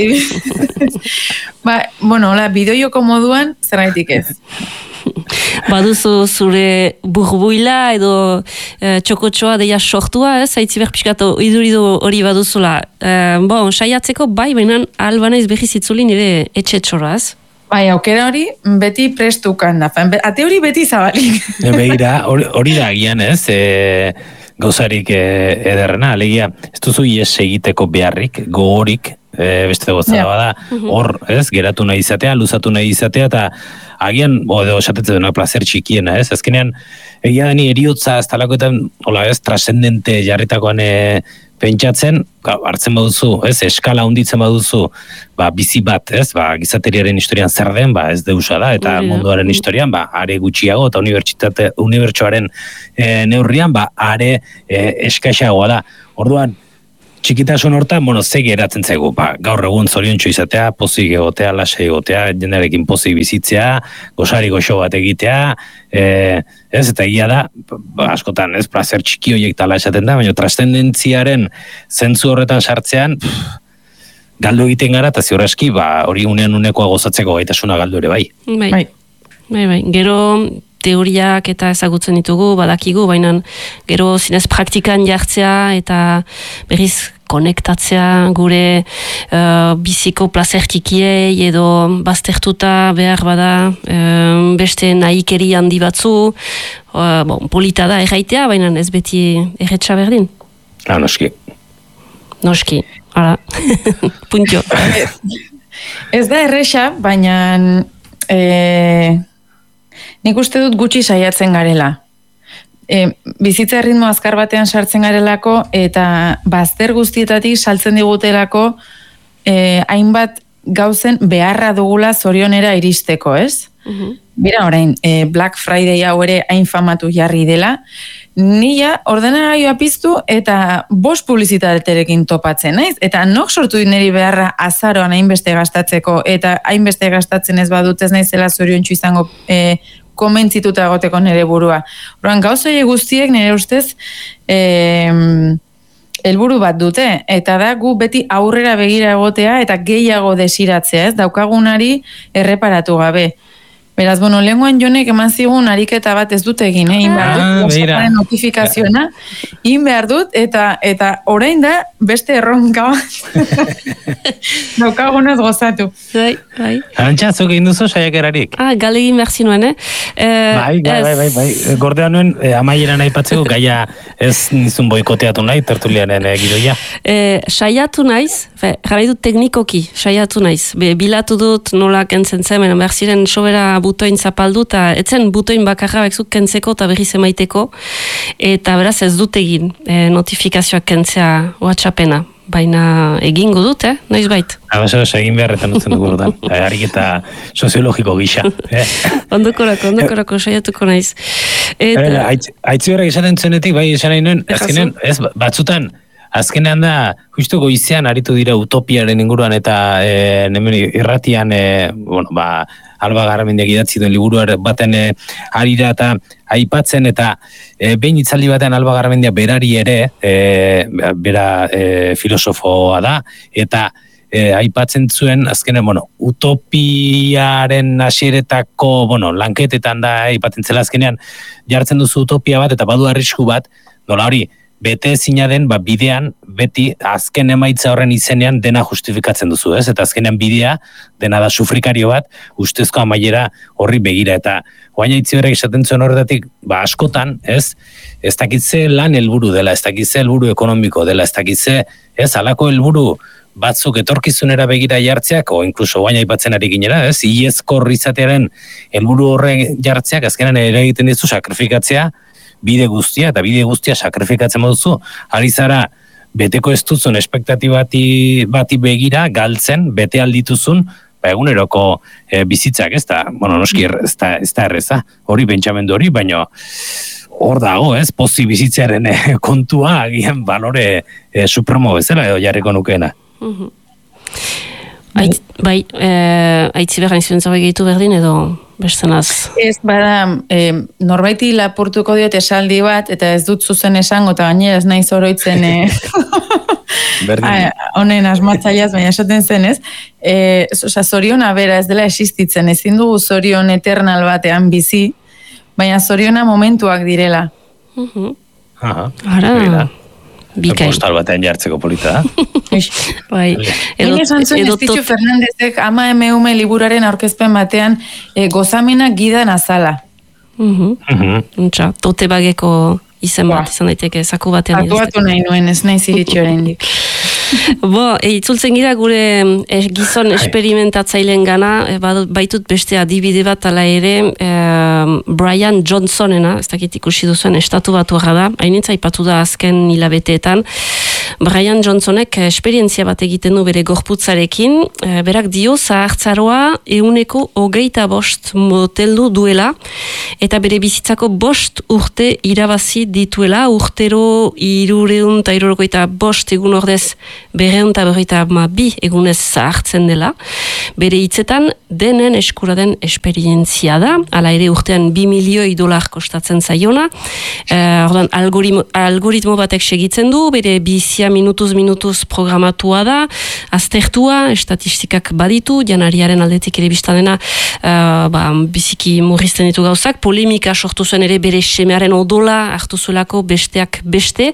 [SPEAKER 6] Bideojoko moduan, zerraitik ez.
[SPEAKER 1] Baduzu zure burbuila edo txokotxoa deia sortua, ez? Haitzi behar pixkatu iduridu hori baduzula. Saiatzeko baina albanaiz behiz itzulin ere etxetxoraz.
[SPEAKER 6] Bai, aukera hori beti prestukan da. Ate hori beti zabalik.
[SPEAKER 5] Begira, hori da agian, ez? gauzarik ederrena, alegia, ez duzu ies egiteko beharrik, gogorik, beste gozada bada, hor, ez, geratu nahi izatea, luzatu nahi izatea, eta agian, esatetzen dena placer txikiena, ez, azkenean, egia deni eriotza, ez talakoetan, hola, ez, trascendente jarritakoan pentsatzen, hartzen baduzu, ez, eskala hunditzen baduzu, bizi bat, ez, gizateriaren historian zer den, ez deusa da, eta munduaren historian, are gutxiago, eta unibertsoaren neurrian, are eskaixagoa da. Orduan, txikitasun hortan, ze geratzen zaigu, gaur egun zoriontsu izatea, pozik egotea, lasai egotea, jendearekin pozik bizitzea, gozari goxo bat egitea, ez, eta egia da, askotan, ez, placer txiki horiek tala esaten da, baina trascendentziaren zentzu horretan sartzean, galdu egiten gara, eta ziur aski, hori unean unekoa gozatzeko gaitasuna galdu ere bai.
[SPEAKER 1] Bai. Gero teoriak eta ezagutzen ditugu, badakigu, baina gero zinez praktikan jartzea eta berriz konektatzea gure biziko placer txikiei edo baztertuta behar bada beste nahikeri handi batzu, polita da erraitea, baina ez beti erretxa berdin. Noski, hala, puntio.
[SPEAKER 6] Ez da erresa, baina nik uste dut gutxi saiatzen garela. Bizitza erritmo azkar batean sartzen garelako eta bazter guztietatik saltzen digutelako hainbat gauzen beharra dugula zorionera iristeko, ez? Bira orain, Black Friday hau ere hain famatu jarri dela, nila ordenagailua piztu eta 5 publizitaterekin topatzen, naiz? Eta nok sortu niri beharra azaroan hainbeste gastatzeko eta hainbeste gastatzen ez badut ez naizela zoriontsu izango komentzituta egoteko nire burua. Horan, gauzoi guztiek nire ustez helburu bat dute, eta da gu beti aurrera begira egotea eta gehiago desiratzea, ez? Daukagunari erreparatu gabe. Beraz, lehenguan Jonek eman zigun ariketa bat ez dut egin, in behar dut, notifikazioa, in behar dut, eta orain da beste erronka daukagunez gozatu.
[SPEAKER 1] Bai.
[SPEAKER 5] Arantxa, zuk egin duzu saiakerarik?
[SPEAKER 1] Galegin behar zinuen,
[SPEAKER 5] Bai. Gordea nuen, amaieran aipatzeko, gaia ez nizun boikoteatu nahi, tertulianen gidoia.
[SPEAKER 1] Saiatu naiz, jarri dut teknikoki, saiatu naiz. Bilatu dut nola kentzen zen, behar ziren sobera butoin zapaldu, eta etzen butoin bakarra bekzuk kentzeko eta berriz emaiteko, eta beraz ez dut egin notifikazioak kentzea WhatsAppena, baina egingo dut, noiz bait.
[SPEAKER 5] Egin beharretan dutzen dugu dudan, ariketa soziologiko gisa.
[SPEAKER 1] Ondokorako saiatuko naiz.
[SPEAKER 5] Aitzi horrek esaten zuenetik, bai esan nahi nuen, azkenean, batzutan, azkenean da, justu goizean aritu dira utopiaren inguruan eta irratian, Alba Garamendiak idatzi duen liburu baten arira eta aipatzen, eta behin itzaldi batean Alba Garamendia berari ere, bera filosofoa da, eta aipatzen zuen, azkenean, utopiaren hasieretako, lanketetan da, aipatzen zela azkenean, jartzen duzu utopia bat, eta badu arrisku bat, nola hori, bete ezina den, bidean, beti azken emaitza horren izenean dena justifikatzen duzu, ez? Eta azkenean bidea, dena da sufrikario bat, ustezko amaiera horri begira, eta oain aitzi berrek esaten zuen horretatik, askotan, ez dakitze lan helburu dela, ez dakitze helburu ekonomiko dela, ez dakitze, ez, alako helburu batzuk etorkizunera begira jartzeak, o inkluso oain aipatzen ari ginera, ez? Iezko izatearen helburu horre jartzeak, azkenan ere egiten dizu sakrifikatzea, bide guztia, eta bide guztia sakrifikatzen moduzu, ari zara beteko ez duzun espektatibati begira, galtzen, bete aldituzun, eguneroko bizitzak, ez da, noski ez da erreza, hori pentsamendu hori, baina hor dago, ez, pozi bizitzearen kontua, agian balore supremo bezala edo jarriko nukeena.
[SPEAKER 1] Bai, aitzi behar nizuen zabe gehitu berdin edo bestenaz?
[SPEAKER 6] Ez, bada, norbaiti lapurtuko diot esaldi bat, eta ez dut zuzen esango, eta gainera ez nahi zoroitzen honen asmatzaiaz, baina esaten zen, ez? Zoriona bera ez dela existitzen, ezin dugu zorion eternal batean bizi, baina zoriona momentuak direla.
[SPEAKER 1] Ara, bikain.
[SPEAKER 5] Postal batean jartzeko polita da.
[SPEAKER 6] Bai. Esan zuen Estitxu Fernandezek ama emeume liburaren aurkezpen batean gozamena gidan azala.
[SPEAKER 1] Tote bageko izen bat, izan daiteke, zaku batean.
[SPEAKER 6] Atuatu nahi nuen, ez nahi ziritxo oraindik.
[SPEAKER 1] Itzultzen gira gure gizon esperimentatzaileen gana, baitut beste adibide bat ala ere, Brian Johnsonena, ez dakit ikusi duzuen estatu batuarra da, hainitza aipatu da azken hilabeteetan. Brian Johnsonek esperientzia bat egiten du bere gorputzarekin, berak dio zahartzaroa 125 moteldu duela, eta bere bizitzako 5 urte irabazi dituela, urtero 375 egun ordez 252 egunez zahartzen dela. Bere hitzetan denen eskura den esperientzia da, ala ere urtean $2 milioi kostatzen zaiona. Ordan algoritmo batek segitzen du, bere bizia minutuz programatua da, aztertua, estatistikak baditu, janariaren aldetik ere biztanena biziki murrizten ditu gauzak, polemika sortu zuen ere bere semearen odola hartu zuelako besteak beste.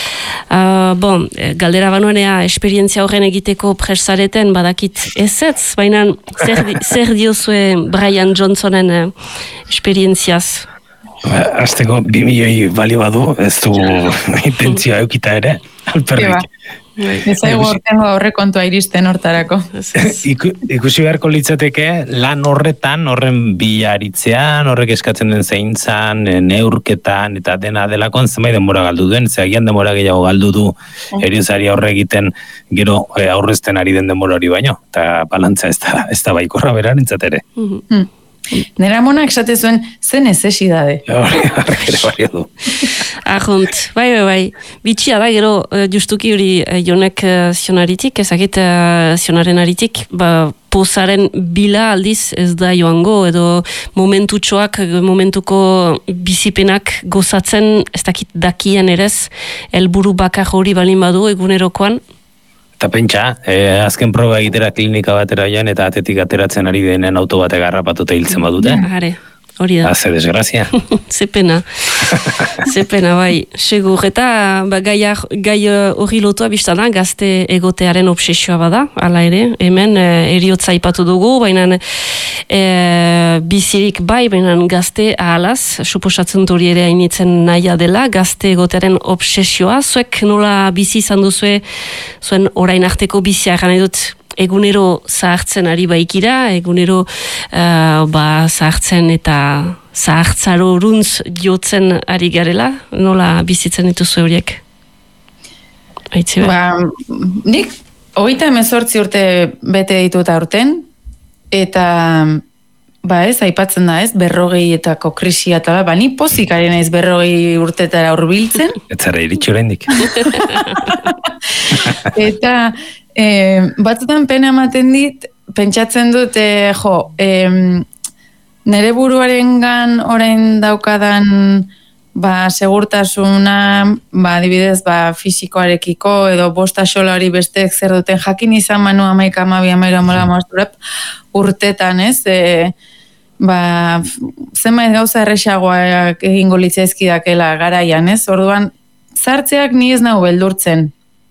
[SPEAKER 1] Galdera banuenea esperientzia horren egiteko presareten badakit ezetz, baina zer diozue Brian Johnsonen esperientziaz?
[SPEAKER 5] Azteko 2 milioi balio badu, ez du intentzioa eukita ere, alperrik.
[SPEAKER 6] Ez aigu hortengo aurrekontua iristen hortarako.
[SPEAKER 5] Ikusi beharko litzateke lan horren bilaritzean, horrek eskatzen den zeintzan, neurketan eta dena delakoan zenbait denbora galdu duen, zeagian denbora gehiago galdu du eriozari aurre egiten gero aurrezten ari den denbora hori baino, eta balantza ez da baikorra berarentzat ere.
[SPEAKER 6] Nera monak esate zuen, zen nezesidade.
[SPEAKER 5] Horrek ere bario du.
[SPEAKER 1] Ahunt, bai. Bitxia da, gero, justuki hori jonek zionaritik, ezakit zionaren aritik, pozaren bila aldiz ez da joango, edo momentuko bizipenak gozatzen, ez dakit dakien erez, helburu bakar hori balin badu egunerokoan.
[SPEAKER 5] Eta pentsa, azken proba egitera klinika batera joan eta atetik ateratzen ari denen auto batek harrapatuta hiltzen badute.
[SPEAKER 1] Hori da.
[SPEAKER 5] Haze desgrazia.
[SPEAKER 1] Zepena, bai. Segur, eta gai hori lotua biztana, gazte egotearen obsesioa bada, ala ere, hemen eriotza ipatu dugu, baina bizirik bai, baina gazte ahalaz, suposatzen hori ere hainitzen nahia dela, gazte egotearen obsesioa, zuek nola bizi izan duzue, zuen orain arteko bizia egan edut, egunero zahartzen ari baikira, egunero zahartzen eta zahartzaro runtz jotzen ari garela, nola bizitzen dituzu horiek?
[SPEAKER 6] Nik 38 urte bete ditut aurten, eta aipatzen da ez, 40etako krisia eta ni pozik ari naiz 40 urtetara hurbiltzen.
[SPEAKER 5] Ez zara iritsi oraindik.
[SPEAKER 6] Eta batzutan pena ematen dit, pentsatzen dut, nere buruarengan orain daukadan segurtasuna, adibidez, fisikoarekiko, edo bosta xola hori besteek zer duten jakin izan manu 11, urtetan, ez? Zenbait gauza erresagoak egingo litzaizkidakela garaian, ez? Orduan, zartzeak ni ez nahu beldurtzen.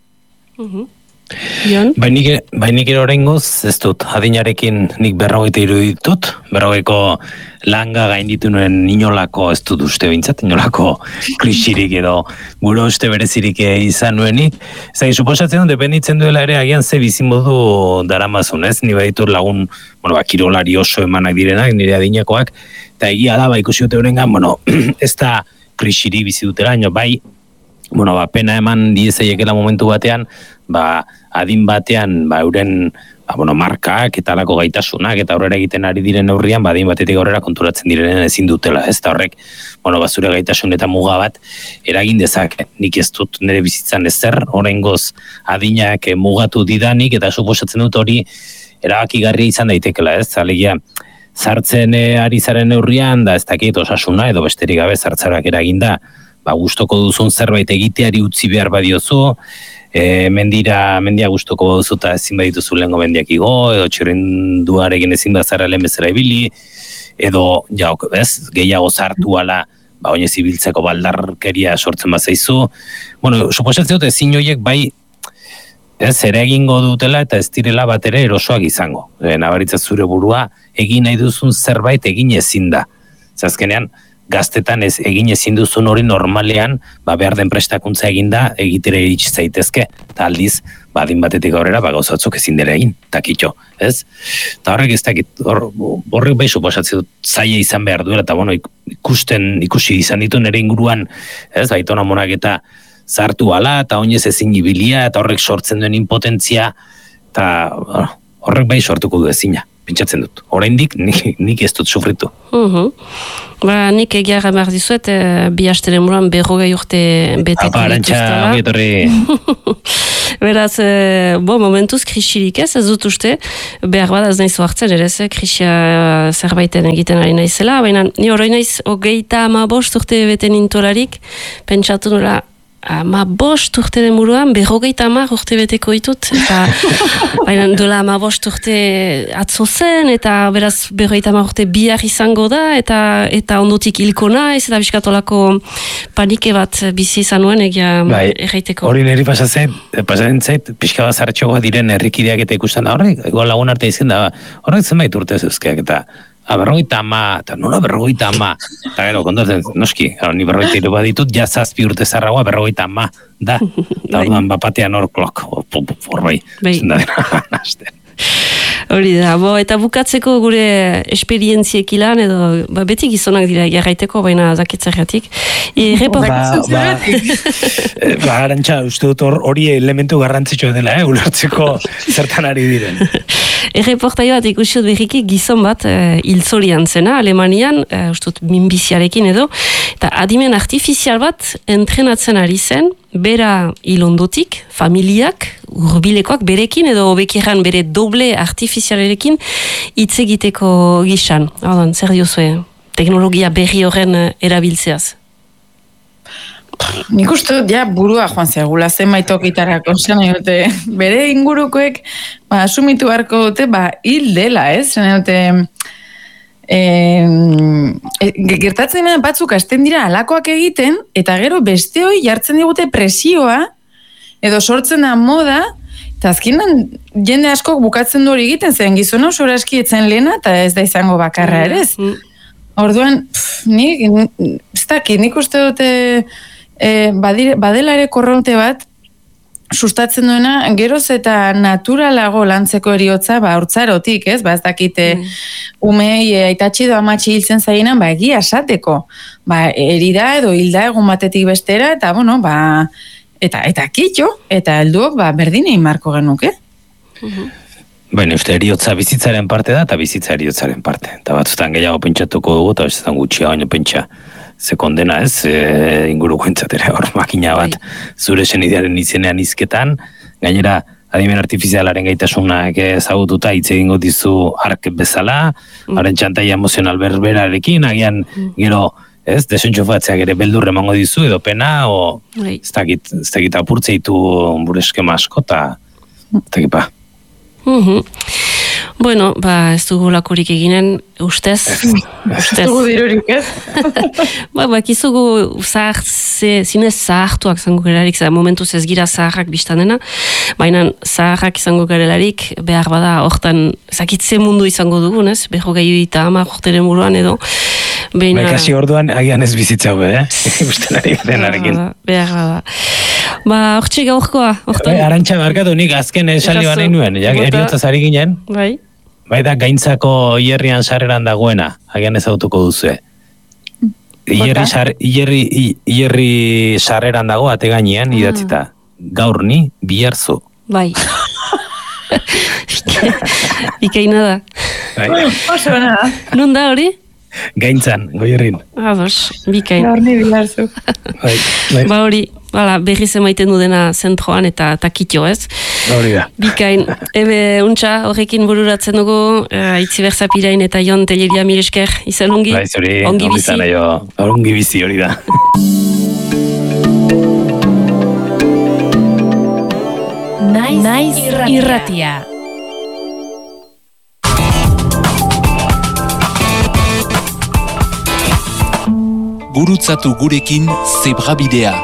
[SPEAKER 5] Bainik ero oraingoz, ez dut, adinarekin nik 43 ditut, 40ko langa gainditu nuen inolako, ez dut uste bintzat, inolako krisirik edo gure uste berezirik izan nuenik. Zai, suposatzen dut, dependitzen duela ere agian ze bizimodu daramazun, ez? Ni baditur lagun, kirolari oso emanak direnak, nire adinakoak, eta egia da, ikusi dute horrengan, ez da krisirik bizi dutela, bai, pena eman diezaiekela momentu batean, adin batean, euren markak eta alako gaitasunak eta aurrera egiten ari diren neurrian, adin batetik aurrera konturatzen direnen ezin dutela, ez da horrek, zure gaitasun eta muga bat eragin dezake. Nik ez dut nire bizitzan ezer, oraingoz adinak mugatu didanik, eta suposatzen dut hori erabakigarria izan daitekela, ez? Alegia, zartzen ari zaren neurrian, da ez dakit osasuna, edo besterik gabe zartzarak eraginda, gustoko duzun zerbait egiteari utzi behar badiozu, mendia gustoko baduzu eta ezin badituzu lehengo mendiak igo, edo txorenduarekin ezin bazara lehen bezala ibili, edo gehiago zartu ala, oinez ibiltzeko baldarkeria sortzen bazaizu. Suposatzen dut ezin horiek bai zer egingo dutela eta ez direla bat ere erosoak izango. Nabaritza zure burua egin nahi duzun zerbait egin ezin da. Azkenean, gaztetan egin ezin duzun hori normalean, behar den prestakuntza eginda egitere iritsi zaitezke, eta aldiz, badin batetik aurrera, gauzatzuk ezin dira egin, takitxo, ez? Eta horrek ez dakit, horrek bai suposatzen dut zaila izan behar duela, eta ikusi izan ditu nire inguruan, ez, baitona monak eta zartu ala, eta oinez ezin ibilia, eta horrek sortzen duen impotentzia, eta horrek bai sortuko du ezina. Pentsatzen dut. Oraindik nik ez dut sufritu.
[SPEAKER 1] Nik egiarra behar dizuet, bi hasteren buruan 40 urte betetu dituztela. Beraz, momentuz krisirik ez dut uste, behar bada ez nahiz oartzen, ere krisia zerbaiten egiten ari naizela, baina ni hori naiz 35 urte beten intolarik, pentsatu nola, 5 urte den buruan, 50 urte beteko ditut, eta baina dola 5 urte atzo zen, eta beraz 50 urte bihar izango da, eta ondotik hilko naiz, eta biskatolako panike bat bizi izan nuen egia erraiteko.
[SPEAKER 5] Hori niri pasatzen zait, pixka bat zartxoa diren herrikideak eta ikusten da, horrek, lagun arte izan da, horrek zenbait urte zeuzkeak, eta 50, eta nola 50, eta gero, kontortzen, noski, ni 53 bat ditut, ja 7 urte zarragoa 50 da, eta orduan bapatean hor klok, hor bai.
[SPEAKER 1] Hori da, eta bukatzeko gure esperientziek ilan, edo beti gizonak dira jarraiteko, baina zaketzergatik.
[SPEAKER 5] Arantxa, uste dut hori elementu garrantzitsua dela, ulertzeko zertan ari diren.
[SPEAKER 1] Erreportaio bat ikusiot berriki gizon bat hiltzorian zena, Alemanian, uste dut minbiziarekin edo, eta adimen artifizial bat entrenatzen ari zen, bera hilondotik, familiak, urbilekoak berekin edo obekiran bere doble artifizialerekin hitz egiteko gisan. Ordan, zer diozue, teknologia berri horren erabiltzeaz?
[SPEAKER 6] Nik uste dut, burua joan zegula zenbait okitarako, bere ingurukoek asumitu beharko dute, hil dela, ez? Gertatzen batzuk hasten dira alakoak egiten, eta gero beste hoi jartzen digute presioa, edo sortzen da moda, eta azkenan jende askok bukatzen du hori egiten, zen gizona oso aski etzen lehena, eta ez da izango bakarra ere ez. Orduan, nik uste dute badela ere korronte bat, sustatzen duena, geroz eta naturalago lantzeko eriotza, hortzarotik, ez? Ez dakite umei aitatxi edo amatxi hiltzen zainan, egia esateko. Erida edo hilda egun batetik bestera, eta eta kitxo, eta helduok berdinei marko genuke.
[SPEAKER 5] Baina uste eriotza bizitzaren parte da, eta bizitza eriotzaren parte. Eta batzutan gehiago pentsatuko dugu, eta batzutan gutxia baino pentsa. Ze kondena ez, inguruko entzatera hor makina bat zure senidearen izenean izketan, gainera adimen artifizialaren gaitasunak ezagututa hitz egingo dizu ark bezala, haren txantaia emozional berberarekin, agian gero desentxufatzeak ere beldur emango dizu edo pena, ez dakit apurtzeitu bure eskema asko, eta ez dakit pa.
[SPEAKER 1] Bueno, ez dugu lakurik eginen, ustez.
[SPEAKER 6] Ez dugu dirurik, ez?
[SPEAKER 1] Kizugu zinez zahartuak zango gerarik, momentuz ez gira zaharrak biztanena, baina zaharrak izango garelarik, behar bada, hortan, zakitze mundu izango dugun, ez? Beho gehiu eta ama, jorteren buruan edo.
[SPEAKER 5] Kasi orduan, agian ez bizitzau, Usten ari denarekin.
[SPEAKER 1] Behar bada. Hortxe gaurkoa.
[SPEAKER 5] Arantxa barkatu, nik azken esaldi bane nuen, eriotzaz ari ginen. Bai da, gaintzako hierrian sarreran dagoena, agian ez autuko duzue. Hierri sarreran dago, ate gainean, idatzita. Gaur ni, biharzu.
[SPEAKER 1] Bai. Ikaina da.
[SPEAKER 6] Oso da.
[SPEAKER 1] Nun da hori?
[SPEAKER 5] Gaintzan, goierrin.
[SPEAKER 1] Ados, bikain.
[SPEAKER 6] Gaur ni biharzu.
[SPEAKER 1] Hori, berriz emaiten dudena zentroan eta takitio, ez?
[SPEAKER 5] Hori da.
[SPEAKER 1] Bikain, untxa, horrekin bururatzen dugu, Itzi Berzapirain eta Jon Telleria Miresker, izan ongi? Ongi bizi.
[SPEAKER 5] Ongi bizi hori da.
[SPEAKER 4] Naiz irratia.
[SPEAKER 7] Gurutzatu gurekin Zebrabidea.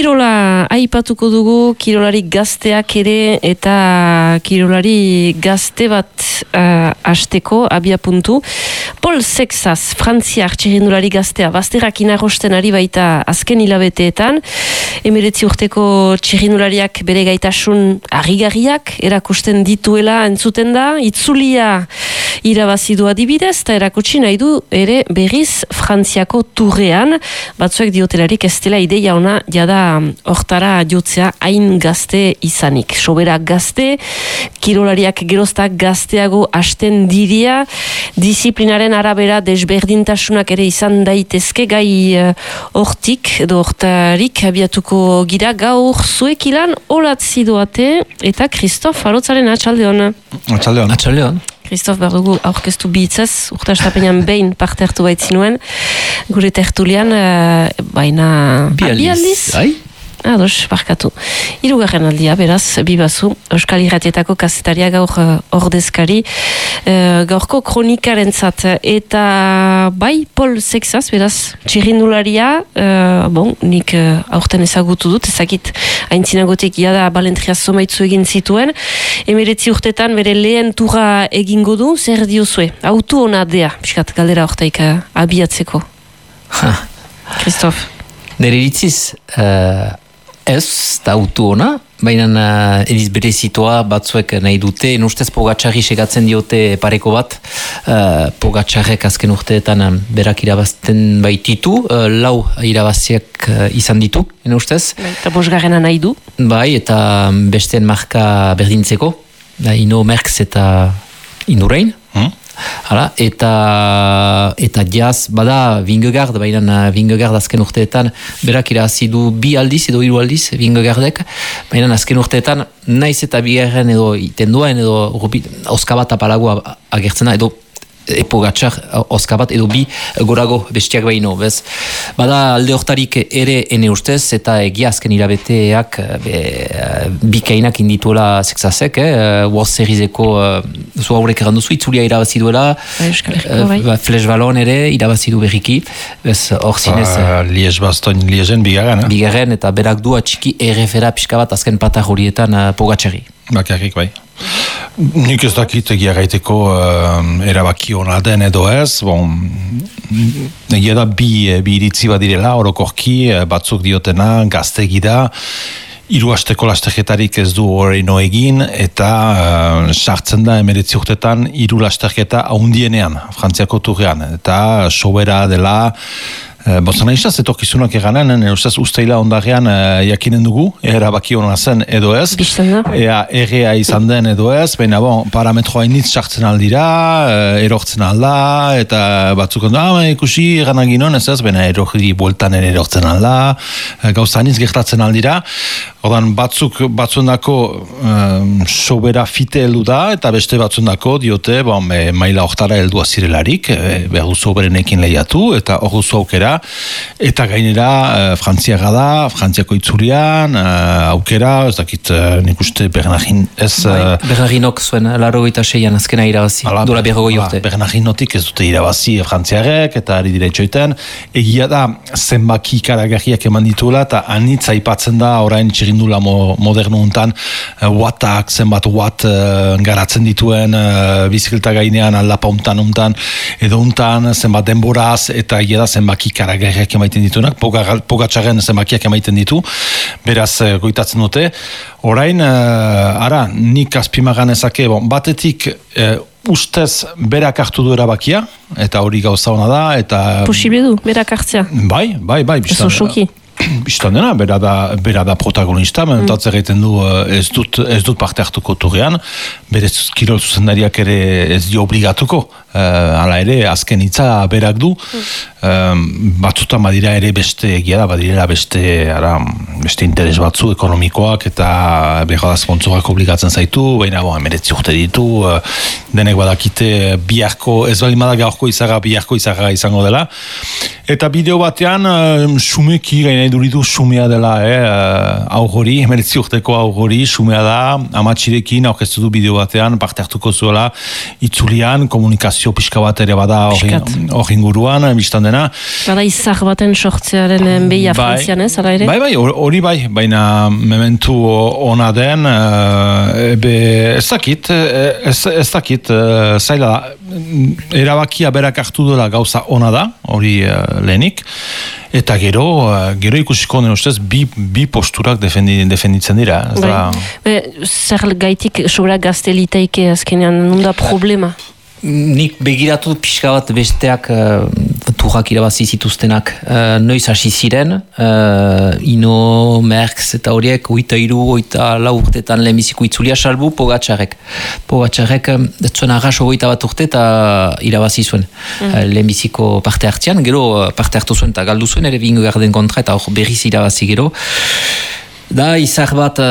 [SPEAKER 1] Kirola aipatuko dugu, kirolari gazteak ere eta kirolari gazte bat hasteko abia puntu. Paul Sexas, frantziar txirrindulari gaztea, bazterrak inagosten ari baita azken hilabeteetan. 19 urteko txirrindulariak bere gaitasun harrigarriak erakusten dituela entzuten da. Itzulia irabazidu adibidez, eta erakutsi nahi du ere berriz Frantziako turrean. Batzuek diotelarik ez dela ideia ona jada hortara jotzea hain gazte izanik. Sobera gazte, kirolariak geroztak gazteago hasten diria, disiplinaren arabera desberdintasunak ere izan daitezke gai hortik edo hortarik abiatuko gira gaur zuek ilan olatzi doate eta Kristof Arotzaren atxaldeon.
[SPEAKER 8] Atxaldeon.
[SPEAKER 1] Kristof bardugu aurkeztu bihitzaz, urtastapenean behin parte hartu baitzinuen, gure tertulian, baina...
[SPEAKER 8] Bi aldiz.
[SPEAKER 1] Ados, barkatu. Hirugarren aldia, beraz, bibazu, Euskal Irratietako kazetaria gaur ordezkari, gaurko kronikarentzat, eta bai, Paul Sexas, beraz, txirrindularia, nik aurten ezagutu dut, ezakit aintzinagotik jada balentria zomaitzu egin zituen, 19 urtetan bere lehen turra egingo du, zer diozue? Autu hona dea, piskat, galdera hortaik abiatzeko. Kristof.
[SPEAKER 8] Nere iritziz, ez, da autu ona, baina ediz berezitoa batzuek nahi dute, ustez Pogačarri segatzen diote pareko bat, Pogačarrek azken urteetan berak irabazten baititu, 4 irabaziak izan ditu, ustez.
[SPEAKER 1] Eta 5. nahi du.
[SPEAKER 8] Bai, eta besteen marka berdintzeko, Ino Merckx eta Indurain. Hala, eta jaz, bada Vingegaard, baina Vingegaard azken urteetan berak irabazi du 2 aldiz edo 3 aldiz Vingegaardek, baina azken urteetan naiz eta bigarren edo itenduaen edo oskabat apalagoa agertzena edo Pogačar oskabat edo 2 gorago bestiak baino, bez? Bada alde hortarik ere ene ustez eta egia azken hilabeteak bikainak indituela Sexasek, World Serieseko zu haurek erranduzu, itzulia irabazi duela, Flash Ballon ere irabazi du berriki, bez hor zinez...
[SPEAKER 9] Liegen bigarren,
[SPEAKER 8] bigarren eta berak du atxiki errefera pixka bat azken patar horietan Pogačarri.
[SPEAKER 9] Bakarrik, bai. Nik ez dakit egia gaiteko erabaki hona den edo ez, egia da bi iritzi badirela, orokorki batzuk diotena, gaztegi da, 3 hasteko lasterketarik ez du horreino egin, eta sartzen da 19 urtetan 3 lasterketa haundienean, Frantziako turrean, eta sobera dela, Bozana izaz, etorkizunak eganen, ustaz ustaila ondarean jakinen dugu, erabaki hona zen edo ez, errea izan den edo ez, baina parametroa initz sartzen aldira, erortzen alda, eta batzuk ikusi eranaginon ez ez, baina erorri bueltan erortzen alda, gauza initz gertatzen aldira, ordan batzuendako sobera fite heldu da, eta beste batzuendako diote, maila hortara heldua zirelarik, behar du soberenekin lehiatu, eta hor duzu aukera, eta gainera Frantziaga da, Frantziako itzulian, aukera, ez dakit nik uste Bernardin ez...
[SPEAKER 8] Bernardinok zuen, 86an azkena irabazi, dola 20 urte.
[SPEAKER 9] Bernardinotik ez dute irabazi Frantziarek, eta ari dire itxoiten, egia da zenbaki karagarriak eman dituela, eta anitz aipatzen da orain txirindula modernu untan, wattak, zenbat watt garatzen dituen, bizikleta gainean, aldapa untan, edo untan, zenbat denboraz, eta egia da zenbaki karagarriak emaiten dituenak, Pogačarren zenbakiak emaiten ditu, beraz goitatzen dute. Orain, nik azpimagan ezake, batetik ustez berak hartu du erabakia, eta hori gauza hona da, eta...
[SPEAKER 1] Posible du, berak hartzea.
[SPEAKER 9] Bai,
[SPEAKER 1] ez osoki.
[SPEAKER 9] Bistan dena, bera da protagonista, mentatze egiten du ez dut parte hartuko turrean, bere kirol zuzendariak ere ez dio obligatuko, hala ere azken hitza berak du, batzutan badira ere beste egia da, badirela beste interes batzu ekonomikoak eta behar da sponsorak obligatzen zaitu, baina 19 urte ditu, denek badakite biharko, ez balimada gaurko izaga biharko izaga izango dela, eta bideo batean sumeki gaine baina iduritu sumea dela, augori, 19 urteko augori, sumea da, amatxirekin aurkeztu du bideo batean, parte hartuko zuela, itzulian, komunikazio pixka bat ere bada hori inguruan, biztan dena.
[SPEAKER 1] Bada izar baten sortzearen behia frantzian ez, ala ere?
[SPEAKER 9] Bai, hori bai, baina mementu ona den, ez dakit, zaila da, erabakia berak hartu dela gauza ona da, hori lehenik, eta gero ikusiko den ustez bi posturak defenditzen dira.
[SPEAKER 1] Zer gaitik sobera gazteliteike azkenean, nunda problema?
[SPEAKER 8] Nik begiratu pixka bat besteak turrak irabazi zituztenak noiz hasi ziren, Ino, Merckx eta horiek 83-84 urtetan lehenbiziko itzulia salbu Pogačarek. Pogačarek zuen arras 21 urte eta irabazi zuen lehenbiziko parte hartzean, gero parte hartu zuen eta galdu zuen ere Vingegaarden kontra eta hor berriz irabazi gero. Da izar bat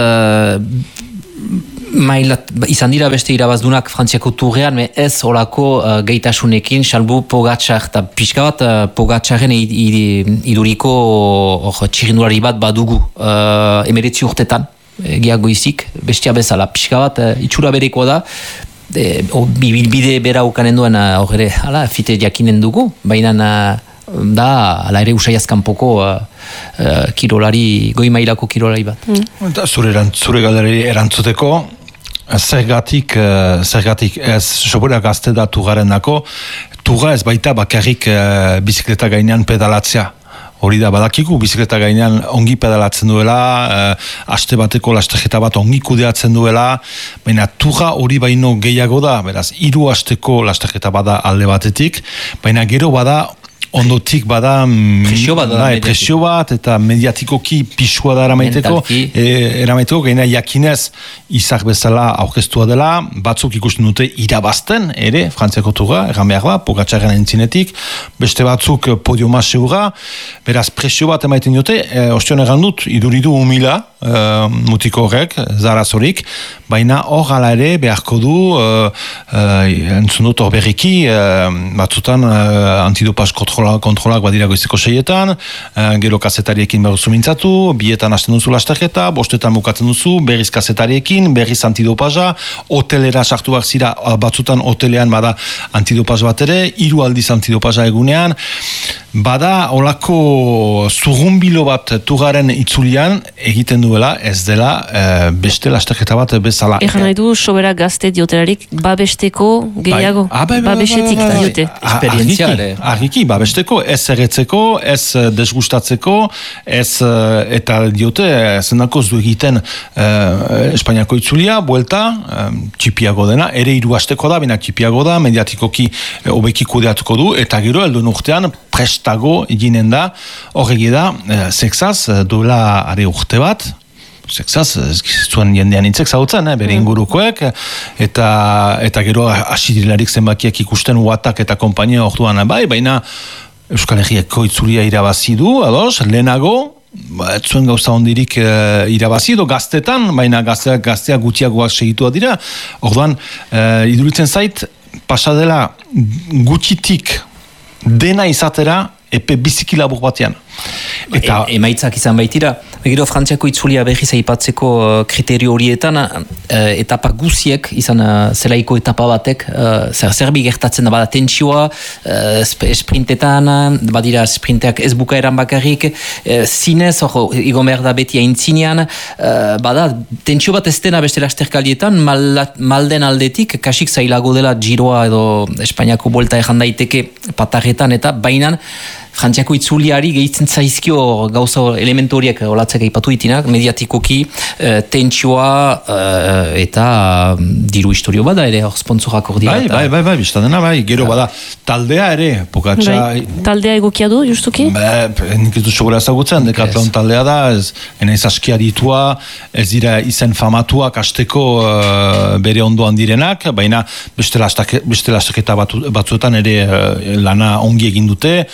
[SPEAKER 8] izan dira beste irabazdunak Frantziako turrean, ez olako gaitasunekin, salbu Pogačar, eta pixka bat Pogačaren iduriko txirindulari bat badugu 19 urtetan, geagoizik, bestia bezala, pixka bat itxura bereko da, bide bera ukanen duen horre, fite jakinen dugu, baina da, ala ere usai azkanpoko kirolari, goi mailako kirolari bat.
[SPEAKER 9] Zure galderari erantzuteko, zergatik ez sobera gazte da tugaren dako, tuga ez baita bakarrik bizikleta gainean pedalatzea. Hori da, badakiku bizikleta gainean ongi pedalatzen duela, aste bateko lasterketa bat ongi kudeatzen duela, baina tuga hori baino gehiago da, beraz, 3 asteko lasterketa bada alde batetik, baina gero bada ondotik bada presio bat eta mediatikoki pisua da eramaiteko gaina jakinez izak bezala aurkeztua dela, batzuk ikusten dute irabazten ere, Frantziako tuga, erran behar da, Pogačaren entzinetik, beste batzuk podiuma segura, beraz presio bat emaiten dute, ostion erran dut, iduridu humila, mutiko horrek, zarazorik, baina hor ala ere beharko du, entzun dut hor berriki, batzutan antidopaz kontrolak badira goizeko 6etan, gero kazetariekin behar duzu mintzatu, 2etan hasten duzu lasterketa, 5etan bukatzen duzu, berriz kazetariekin, berriz antidopaza, hotelera sartu behar zira, batzutan hotelean bada antidopaz bat ere, 3 aldiz antidopaza egunean, bada olako zurrumbilo bat tugaren itzulian egiten duela, ez dela beste lasterketa bat bezala.
[SPEAKER 1] Egan nahi du, sobera gazte dioterarik, babesteko gehiago, babesetik diote.
[SPEAKER 9] Argiki, babesteko, ez erretzeko, ez desgustatzeko, ez eta diote, zenako zu egiten Espainiako itzulia, buelta, txipiago dena, ere 3 asteko da, bina txipiago da, mediatikoki hobeki kudeatuko du, eta gero helduen urtean prestago eginen da, horregi da, sexaz, duela are urte bat, sexaz, zuen jendean intzek zautzen, bere ingurukoek, eta gero asidirilarik zenbakiak ikusten Uatak eta kompainia orduan baina Euskal Herriako itzulia irabazi du, ados, lehenago, ez zuen gauza hondirik irabazi edo gaztetan, baina gazteak gutxiagoak segitua dira, orduan, iduritzen zait, pasadela gutxitik dena izatera epe biziki labur batean.
[SPEAKER 8] Eta emaitzak izan baitira, gero Frantziako itzulia berriz aipatzeko kriterio horietan, etapa guziek izan zelaiko etapa batek, zerbi gertatzen da bada tentsioa, sprintetan, badira sprinteak ez bukaeran bakarrik, zinez, igo behar da beti aintzinean, bada tentsio bat ez dena beste lasterkaldietan, malden aldetik, kasik zailago dela Giroa edo Espainiako buelta erran daiteke patarretan eta bainan, Frantziako itzuliari gehitzen zaizkio gauza elementu horiek olatzek aipatu ditinak, mediatikoki, tentsioa eta diru historio bada ere, hor sponsorak hor dira.
[SPEAKER 9] Bai, biztadena, gero bada, taldea ere, Pogača...
[SPEAKER 1] Taldea egokia du, justuki?
[SPEAKER 9] Nik ez du sobera ezagutzen, Decathlon taldea da, ez askia ditua, ez dira izen famatuak asteko bere ondoan direnak, baina beste lastaketa batzuetan ere lana ongi egin dute,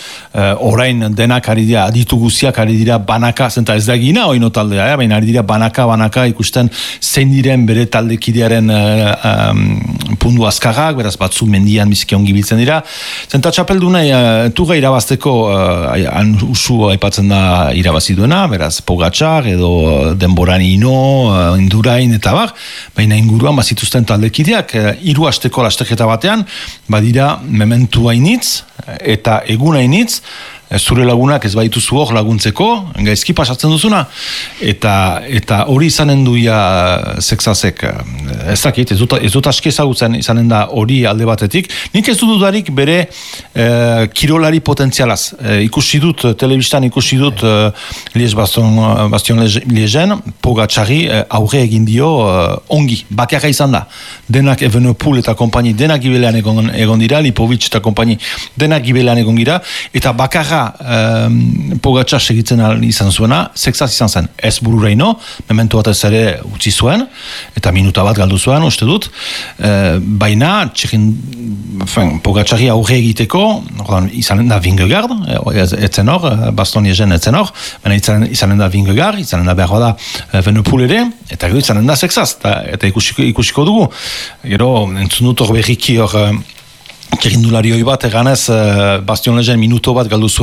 [SPEAKER 9] orain denak ari dira, aditu guziak ari dira banaka, zenta ez da egina oino taldea, baina ari dira banaka ikusten zein diren bere taldekidearen pundu azkarrak, beraz batzu mendian biziki ongi biltzen dira. Zenta txapelduna tuga irabazteko han usu aipatzen da irabazi duena, beraz Pogačar edo denboran Indurain eta bar, baina inguruan bazituzten taldekideak, 3 asteko lasteketa batean, badira mementu hainitz eta egun hainitz, zure lagunak ez baituzu hor laguntzeko, gaizki pasatzen duzuna, eta hori izanen duia Sexasek, ez dakit, ez dut aski ezagutzen izanen da hori alde batetik, nik ez dut dudarik bere kirolari potentzialaz, ikusi dut, telebistan ikusi dut Bastion Liegen, Pogačari aurre egin dio ongi, bakarra izan da, denak Evenepoel eta kompani denak gibelean egon dira, Lipovic eta kompani denak gibelean egon dira, eta bakarra Pogačar segitzen izan zuena, Sexas izan zen, ez bururaino, memento batez ere utzi zuen, eta minuta bat galdu zuen, uste dut, baina Pogačari aurre egiteko, izanen da Vingegaard, etzen hor, Baston Liegen etzen hor, baina izanen da Vingegaard, izanen da behar da Evenepoel ere, eta gero izanen da Sexas, eta ikusiko dugu. Gero, entzun dut hor berriki hor, txerindulari hoi bat, eganez, Bastion Liegen minuto bat galdu zuen,